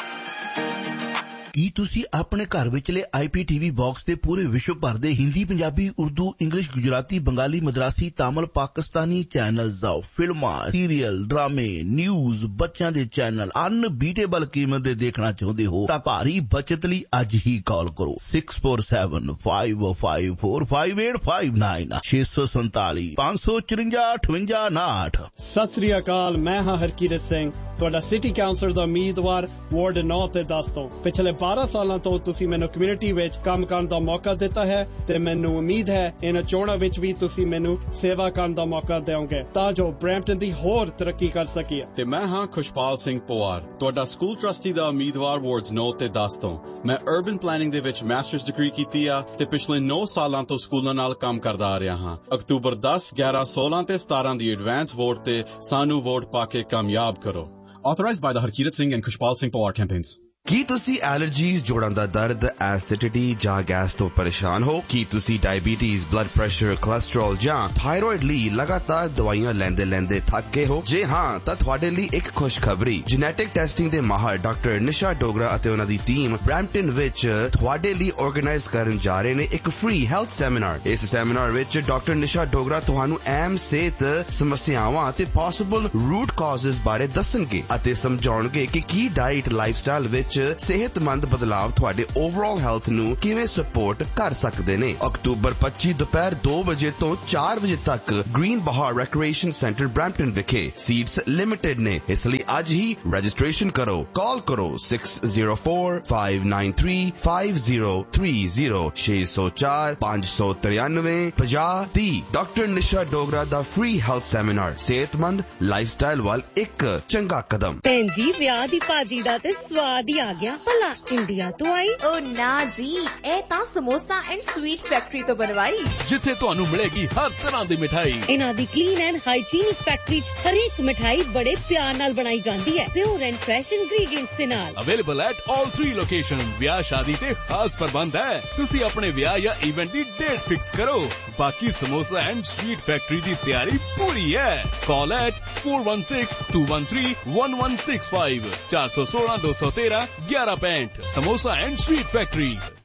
ਕੀ ਤੁਸੀਂ ਆਪਣੇ ਘਰ ਵਿਚਲੇ ਆਈ ਪੀ ਟੀ ਵੀ ਬਾਕਸ ਦੇ ਪੂਰੇ ਵਿਸ਼ਵ ਭਰ ਦੇ ਹਿੰਦੀ, ਪੰਜਾਬੀ, ਉਰਦੂ, ਇੰਗਲਿਸ਼, ਗੁਜਰਾਤੀ, ਬੰਗਾਲੀ, ਮਦਰਾਸੀ, ਤਾਮਿਲ, ਪਾਕਿਸਤਾਨੀ ਚੈਨਲਜ਼, ਫਿਲਮਾਂ, ਸੀਰੀਅਲ, ਡਰਾਮੇ, ਨਿਊਜ਼, ਬੱਚਿਆਂ ਦੇ ਚੈਨਲ ਅਨਬੀਟੇਬਲ ਕੀਮਤ ਦੇ ਦੇਖਣਾ ਚਾਹੁੰਦੇ ਹੋ ਤਾਂ ਭਾਰੀ ਬਚਤ ਲਈ ਅੱਜ ਹੀ ਕਾਲ ਕਰੋ six four seven, five five four, five eight five nine, ਛੇ ਸੌ ਸੰਤਾਲੀ, ਪੰਜ ਸੌ ਚੁਰੰਜਾ, ਅਠਵੰਜਾ, ਉਨਾਹਠ। ਸਤਿ ਸ੍ਰੀ ਅਕਾਲ, ਮੈਂ ਹਾਂ ਹਰਕੀਰਤ ਸਿੰਘ, ਤੁਹਾਡਾ ਸਿਟੀ ਕਾਉਂਸਲਰ ਦਾ ਉਮੀਦਵਾਰ ਵਾਰਡ ਨੌ ਤੇ ਦਸ ਤੋਂ। ਪਿਛਲੇ ਬਾਰਾਂ ਸਾਲਾਂ ਤੋਂ ਤੁਸੀਂ ਮੈਨੂੰ ਕਮਿਊਨਿਟੀ ਵਿੱਚ ਕੰਮ ਕਰਨ ਦਾ ਮੌਕਾ ਦਿੱਤਾ ਹੈ ਤੇ ਮੈਨੂੰ ਉਮੀਦ ਹੈ ਇਹਨਾਂ ਚੋਣਾਂ ਵਿੱਚ ਵੀ ਤੁਸੀਂ ਮੈਨੂੰ ਸੇਵਾ ਕਰਨ ਦਾ ਮੌਕਾ ਦਿਓਗੇ ਤਾਂ ਜੋ ਬਰੈਂਪਟਨ ਦੀ ਹੋਰ ਤਰੱਕੀ ਕਰ ਸਕੀਏ। ਤੇ ਮੈਂ ਹਾਂ ਖੁਸ਼ਪਾਲ ਸਿੰਘ ਪਵਾਰ, ਤੁਹਾਡਾ ਸਕੂਲ ਟਰਸਟੀ ਦਾ ਉਮੀਦਵਾਰ ਵਾਰਡਸ ਨੌ ਤੇ ਦਸ ਤੋਂ। ਮੈਂ ਅਰਬਨ ਪਲੈਨਿੰਗ ਦੇ ਵਿੱਚ ਮਾਸਟਰਸ ਡਿਗਰੀ ਕੀਤੀ ਆ ਤੇ ਪਿਛਲੇ ਨੌ ਸਾਲਾਂ ਤੋਂ ਸਕੂਲਾਂ ਨਾਲ ਕੰਮ ਕਰਦਾ ਆ ਰਿਹਾ ਹਾਂ। ਅਕਤੂਬਰ ਦਸ, ਗਿਆਰਾਂ, ਸੋਲਾਂ ਤੇ ਸਤਾਰਾਂ ਦੀ ਐਡਵਾਂਸ ਵੋਟ ਤੇ ਸਾਨੂੰ ਵੋਟ ਪਾ ਕੇ ਕਾਮਯਾਬ ਕਰੋ। Authorized by the Harkirat Singh and Kushpal Singh Pawar campaigns. ਕੀ ਤੁਸੀਂ ਐਲਰਜੀਜ਼, ਜੋੜਾਂ ਦਾ ਦਰਦ, ਐਸਿਡਿਟੀ ਜਾਂ ਗੈਸ ਤੋਂ ਪਰੇਸ਼ਾਨ ਹੋ? ਕੀ ਤੁਸੀਂ ਡਾਇਬੀਟੀਜ਼, ਬਲੱਡ ਪ੍ਰੈਸ਼ਰ, ਕੋਲੇਸਟ੍ਰੋਲ ਜਾਂ ਥਾਇਰੋਇਡ ਲਈ ਲਗਾਤਾਰ ਦਵਾਈਆਂ ਲੈਂਦੇ ਲੈਂਦੇ ਥੱਕ ਗਏ ਹੋ? ਜੇ ਹਾਂ ਤਾਂ ਤੁਹਾਡੇ ਲਈ ਇੱਕ ਖੁਸ਼ਖਬਰੀ। ਜੈਨੇਟਿਕ ਟੈਸਟਿੰਗ ਦੇ ਮਾਹਰ ਡਾਕਟਰ ਨਿਸ਼ਾ ਡੋਗਰਾ ਅਤੇ ਉਹਨਾਂ ਦੀ ਟੀਮ ਬਰੈਂਪਟਨ ਵਿੱਚ ਤੁਹਾਡੇ ਲਈ ਆਰਗੇਨਾਈਜ਼ ਕਰਨ ਜਾ ਰਹੇ ਨੇ ਇੱਕ ਫ੍ਰੀ ਹੈਲਥ ਸੈਮੀਨਾਰ। ਇਸ ਸੈਮੀਨਾਰ ਵਿੱਚ ਡਾਕਟਰ ਨਿਸ਼ਾ ਡੋਗਰਾ ਤੁਹਾਨੂੰ ਅਹਿਮ ਸਿਹਤ ਸਮੱਸਿਆਵਾਂ ਅਤੇ ਪੋਸੀਬਲ ਰੂਟ ਕਾਜ਼ਸ ਬਾਰੇ ਦੱਸਣਗੇ ਅਤੇ ਸਮਝਾਉਣਗੇ ਕਿ ਕੀ ਡਾਈਟ, ਲਾਈਫਸਟਾਈਲ ਵਿੱਚ ਸਿਹਤਮੰਦ ਬਦਲਾਵ ਤੁਹਾਡੇ ਓਵਰਆਲ ਹੈਲਥ ਨੂੰ ਕਿਵੇਂ ਸਪੋਰਟ ਕਰ ਸਕਦੇ ਨੇ। ਅਕਤੂਬਰ ਪੱਚੀ ਦੁਪਹਿਰ ਦੋ ਵਜੇ ਤੋਂ ਚਾਰ ਵਜੇ ਤੱਕ ਗ੍ਰੀਨ ਬਹਾਰ ਰੈਕ੍ਰੀਏਸ਼ਨ ਸੈਂਟਰ ਬਰੈਂਪਟਨ ਵਿਖੇ। ਸੀਟਸ ਲਿਮਿਟਡ ਨੇ, ਇਸ ਲਈ ਅੱਜ ਹੀ ਰਜਿਸਟ੍ਰੇਸ਼ਨ ਕਰੋ। ਕਾਲ ਕਰੋ six zero four, five nine three, five zero three zero, ਛੇ ਸੌ ਚਾਰ, ਪੰਜ ਸੌ ਤਰਿਆਨਵੇਂ, ਪੰਜਾਹ ਤੀਹ। ਡਾਕਟਰ ਨਿਸ਼ਾ ਡੋਗਰਾ ਦਾ ਫ੍ਰੀ ਹੈਲਥ ਸੈਮੀਨਾਰ, ਸਿਹਤਮੰਦ ਲਾਈਫਸਟਾਈਲ ਵੱਲ ਇੱਕ ਚੰਗਾ ਕਦਮ। ਭੈਣ ਜੀ, ਵਿਆਹ ਦੀ ਭਾਜੀ ਦਾ ਤੇ ਸਵਾਦ ਹੀ ਆ ਗਿਆ। ਭਲਾ ਇੰਡੀਆ ਤੋਂ ਆਈ? ਓ ਨਾ ਜੀ, ਇਹ ਤਾਂ ਸਮੋਸਾ ਐਂਡ ਸਵੀਟ ਫੈਕਟਰੀ ਤੋਂ ਬਣਵਾਈ, ਜਿੱਥੇ ਤੁਹਾਨੂੰ ਮਿਲੇਗੀ ਹਰ ਤਰ੍ਹਾਂ ਦੀ ਮਿਠਾਈ। ਇਹਨਾਂ ਦੀ ਕਲੀਨ ਐਂਡ ਹਾਈਜੀਨਿਕ ਫੈਕਟਰੀ 'ਚ ਹਰੇਕ ਮਿਠਾਈ ਬੜੇ ਪਿਆਰ ਨਾਲ ਬਣਾਈ ਜਾਂਦੀ ਹੈ, ਪਿਓਰ ਐਂਡ ਫਰੈਸ਼ ਇੰਗਰੀਡੀਐਂਟਸ ਦੇ ਨਾਲ। Available at all three location. ਵਿਆਹ ਸ਼ਾਦੀ ਤੇ ਖਾਸ ਪ੍ਰਬੰਧ ਹੈ। ਤੁਸੀਂ ਆਪਣੇ ਵਿਆਹ ਜਾਂ ਇਵੈਂਟ ਦੀ ਡੇਟ ਫਿਕਸ ਕਰੋ। ਬਾਕੀ ਸਮੋਸਾ ਐਂਡ ਸਵੀਟ ਫੈਕਟਰੀ ਦੀ ਤਿਆਰੀ ਪੂਰੀ ਹੈ। ਕਾਲ at four one six, two one three, one one six five, ਚਾਰ ਸੌ ਸੋਲਾਂ, ਦੋ ਸੌ ਤੇਰਾਂ, ਗਿਆਰਾਂ ਪੈਂਹਠ। Samosa and sweet factory.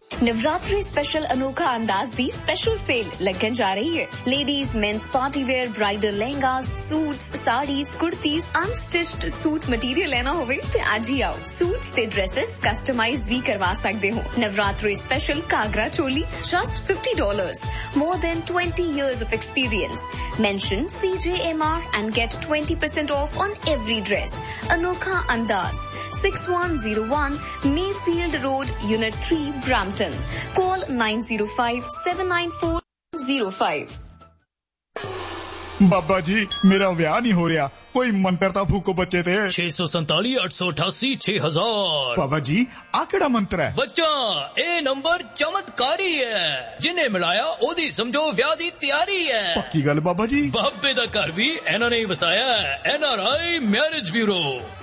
Navratri special अनोखा अंदाज दी स्पेशल सेल लगन जा रही है। Ladies mains party wear bridal lehengas suits saris kurtis unstitched suit material लेना होवे ते आज ही आओ। सूट्स ते ड्रेसेस कस्टमाइज भी करवा सकते हो। Navratri special कागरा choli just fifty dollars. More than twenty years of experience. Mention C J M R and get twenty percent off on every dress. Anokha Andaz, six one zero one Mayfield Road, Unit three, Brampton. Call nine zero five seven nine four zero five. बाबा जी मेरा ब्याह नहीं हो रहा, कोई मंत्र ता फूको बच्चे ते। छे सौ संताली अठ सौ अठासी छह हजार। बाबा जी आ केड़ा मंत्र है? बच्चा ए नंबर चमत्कारी है, जिन्हें मिलाया ओदी समझो ब्याह दी तैयारी है। पक्की गल बाबा जी? बाबे दा घर भी इन्हां ने वसाया है। एन आर आई मैरिज ब्यूरो।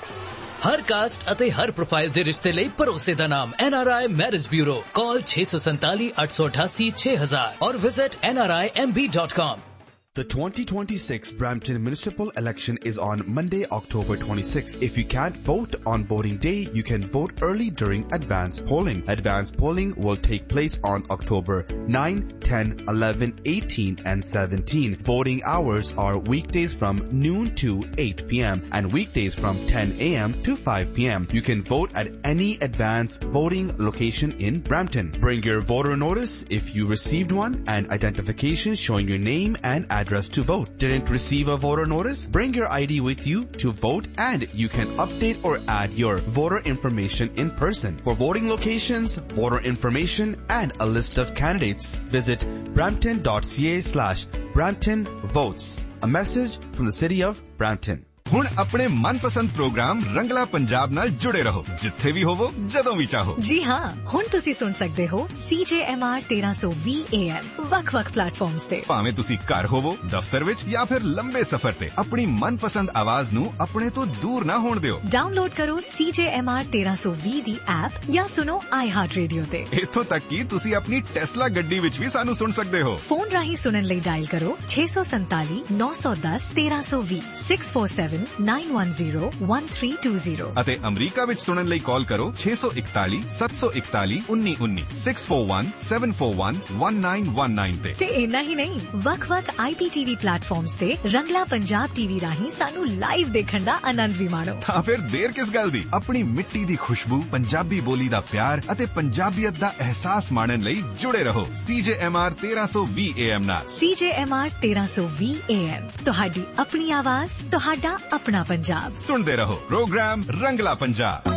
हर कास्ट अते हर प्रोफाइल दे रिश्ते लई भरोसे दा नाम एन आर आई मैरिज ब्यूरो। कॉल छे सौ संताली अठ सौ अठासी छह हजार और visit N R I am B dot com. The twenty twenty-six Brampton Municipal Election is on Monday, October twenty-sixth. If you can't vote on voting day, you can vote early during advance polling. Advance polling will take place on October ninth, tenth, eleventh, eighteenth, and seventeenth. Voting hours are weekdays from noon to eight p.m. and weekdays from ten a.m. to five p.m. You can vote at any advance voting location in Brampton. Bring your voter notice if you received one and identification showing your name and address. Address to vote. Didn't receive a voter notice? Bring your I D with you to vote and you can update or add your voter information in person. For voting locations, voter information and a list of candidates, visit brampton.ca slash Brampton votes. A message from the city of Brampton. ਹੁਣ ਆਪਣੇ ਮਨਪਸੰਦ programme ਰੰਗਲਾ ਪੰਜਾਬ ਨਾਲ ਜੁੜੇ ਰਹੋ, ਜਿੱਥੇ ਵੀ ਹੋਵੋ ਜਦੋਂ ਵੀ ਚਾਹੋ। ਜੀ ਹਾਂ, ਹੁਣ ਤੁਸੀਂ ਸੁਣ ਸਕਦੇ ਹੋ C J M R thirteen twenty A M ਵੱਖ-ਵੱਖ ਪਲੇਟਫਾਰਮਸ ਤੇ। ਭਾਵੇਂ ਤੁਸੀਂ ਘਰ ਹੋਵੋ, ਦਫ਼ਤਰ ਵਿੱਚ ਜਾਂ ਫਿਰ ਲੰਬੇ ਸਫ਼ਰ ਤੇ, ਆਪਣੀ ਮਨਪਸੰਦ ਆਵਾਜ਼ ਨੂੰ ਆਪਣੇ ਤੋਂ ਦੂਰ ਨਾ ਹੋਣ ਦਿਓ। ਡਾਊਨਲੋਡ ਕਰੋ C J M R thirteen twenty ਦੀ ਐਪ ਜਾਂ ਸੁਣੋ iHeart Radio ਤੇ। ਇੱਥੋਂ ਤੱਕ ਕਿ ਤੁਸੀਂ ਆਪਣੀ ਟੈਸਲਾ ਗੱਡੀ ਵਿੱਚ ਵੀ ਸਾਨੂੰ ਸੁਣ ਸਕਦੇ ਹੋ। ਫੋਨ ਰਾਹੀਂ ਸੁਣਨ ਲਈ ਡਾਇਲ ਕਰੋ ਛੇ ਸੌ ਸੰਤਾਲੀ ਨੌ ਸੌ ਦਸ ਤੇਰਾਂ ਸੌ ਵੀਹ six four seven nine one zero one three two zero ਅਤੇ ਅਮਰੀਕਾ ਵਿੱਚ ਸੁਣਨ ਲਈ ਕਾਲ ਕਰੋ ਛੇ ਸੌ ਇਕਤਾਲੀ ਸੱਤ ਸੌ ਇਕਤਾਲੀ ਉੱਨੀ ਉੱਨੀ six four one seven four one one nine one nine ਤੇ। ਤੇ ਇੰਨਾ ਹੀ ਨਹੀਂ, ਵੱਖ-ਵੱਖ I P T V platforms ਤੇ ਰੰਗਲਾ ਪੰਜਾਬ ਟੀਵੀ ਰਾਹੀਂ ਸਾਨੂੰ ਲਾਈਵ ਦੇਖਣ ਦਾ ਆਨੰਦ ਵੀ ਮਾਣੋ। ਤਾਂ ਫਿਰ ਦੇਰ ਕਿਸ ਗੱਲ ਦੀ? ਆਪਣੀ ਮਿੱਟੀ ਦੀ ਖੁਸ਼ਬੂ, ਪੰਜਾਬੀ ਬੋਲੀ ਦਾ ਪਿਆਰ ਅਤੇ ਪੰਜਾਬੀਅਤ ਦਾ ਅਹਿਸਾਸ ਮਾਣਨ ਲਈ ਜੁੜੇ ਰਹੋ C J M R thirteen twenty A M ਨਾਲ। C J M R thirteen twenty A M ਤੁਹਾਡੀ ਆਪਣੀ ਆਵਾਜ਼, ਤੁਹਾਡਾ ਆਪਣਾ ਪੰਜਾਬ। ਸੁਣਦੇ ਰਹੋ ਪ੍ਰੋਗਰਾਮ ਰੰਗਲਾ ਪੰਜਾਬ।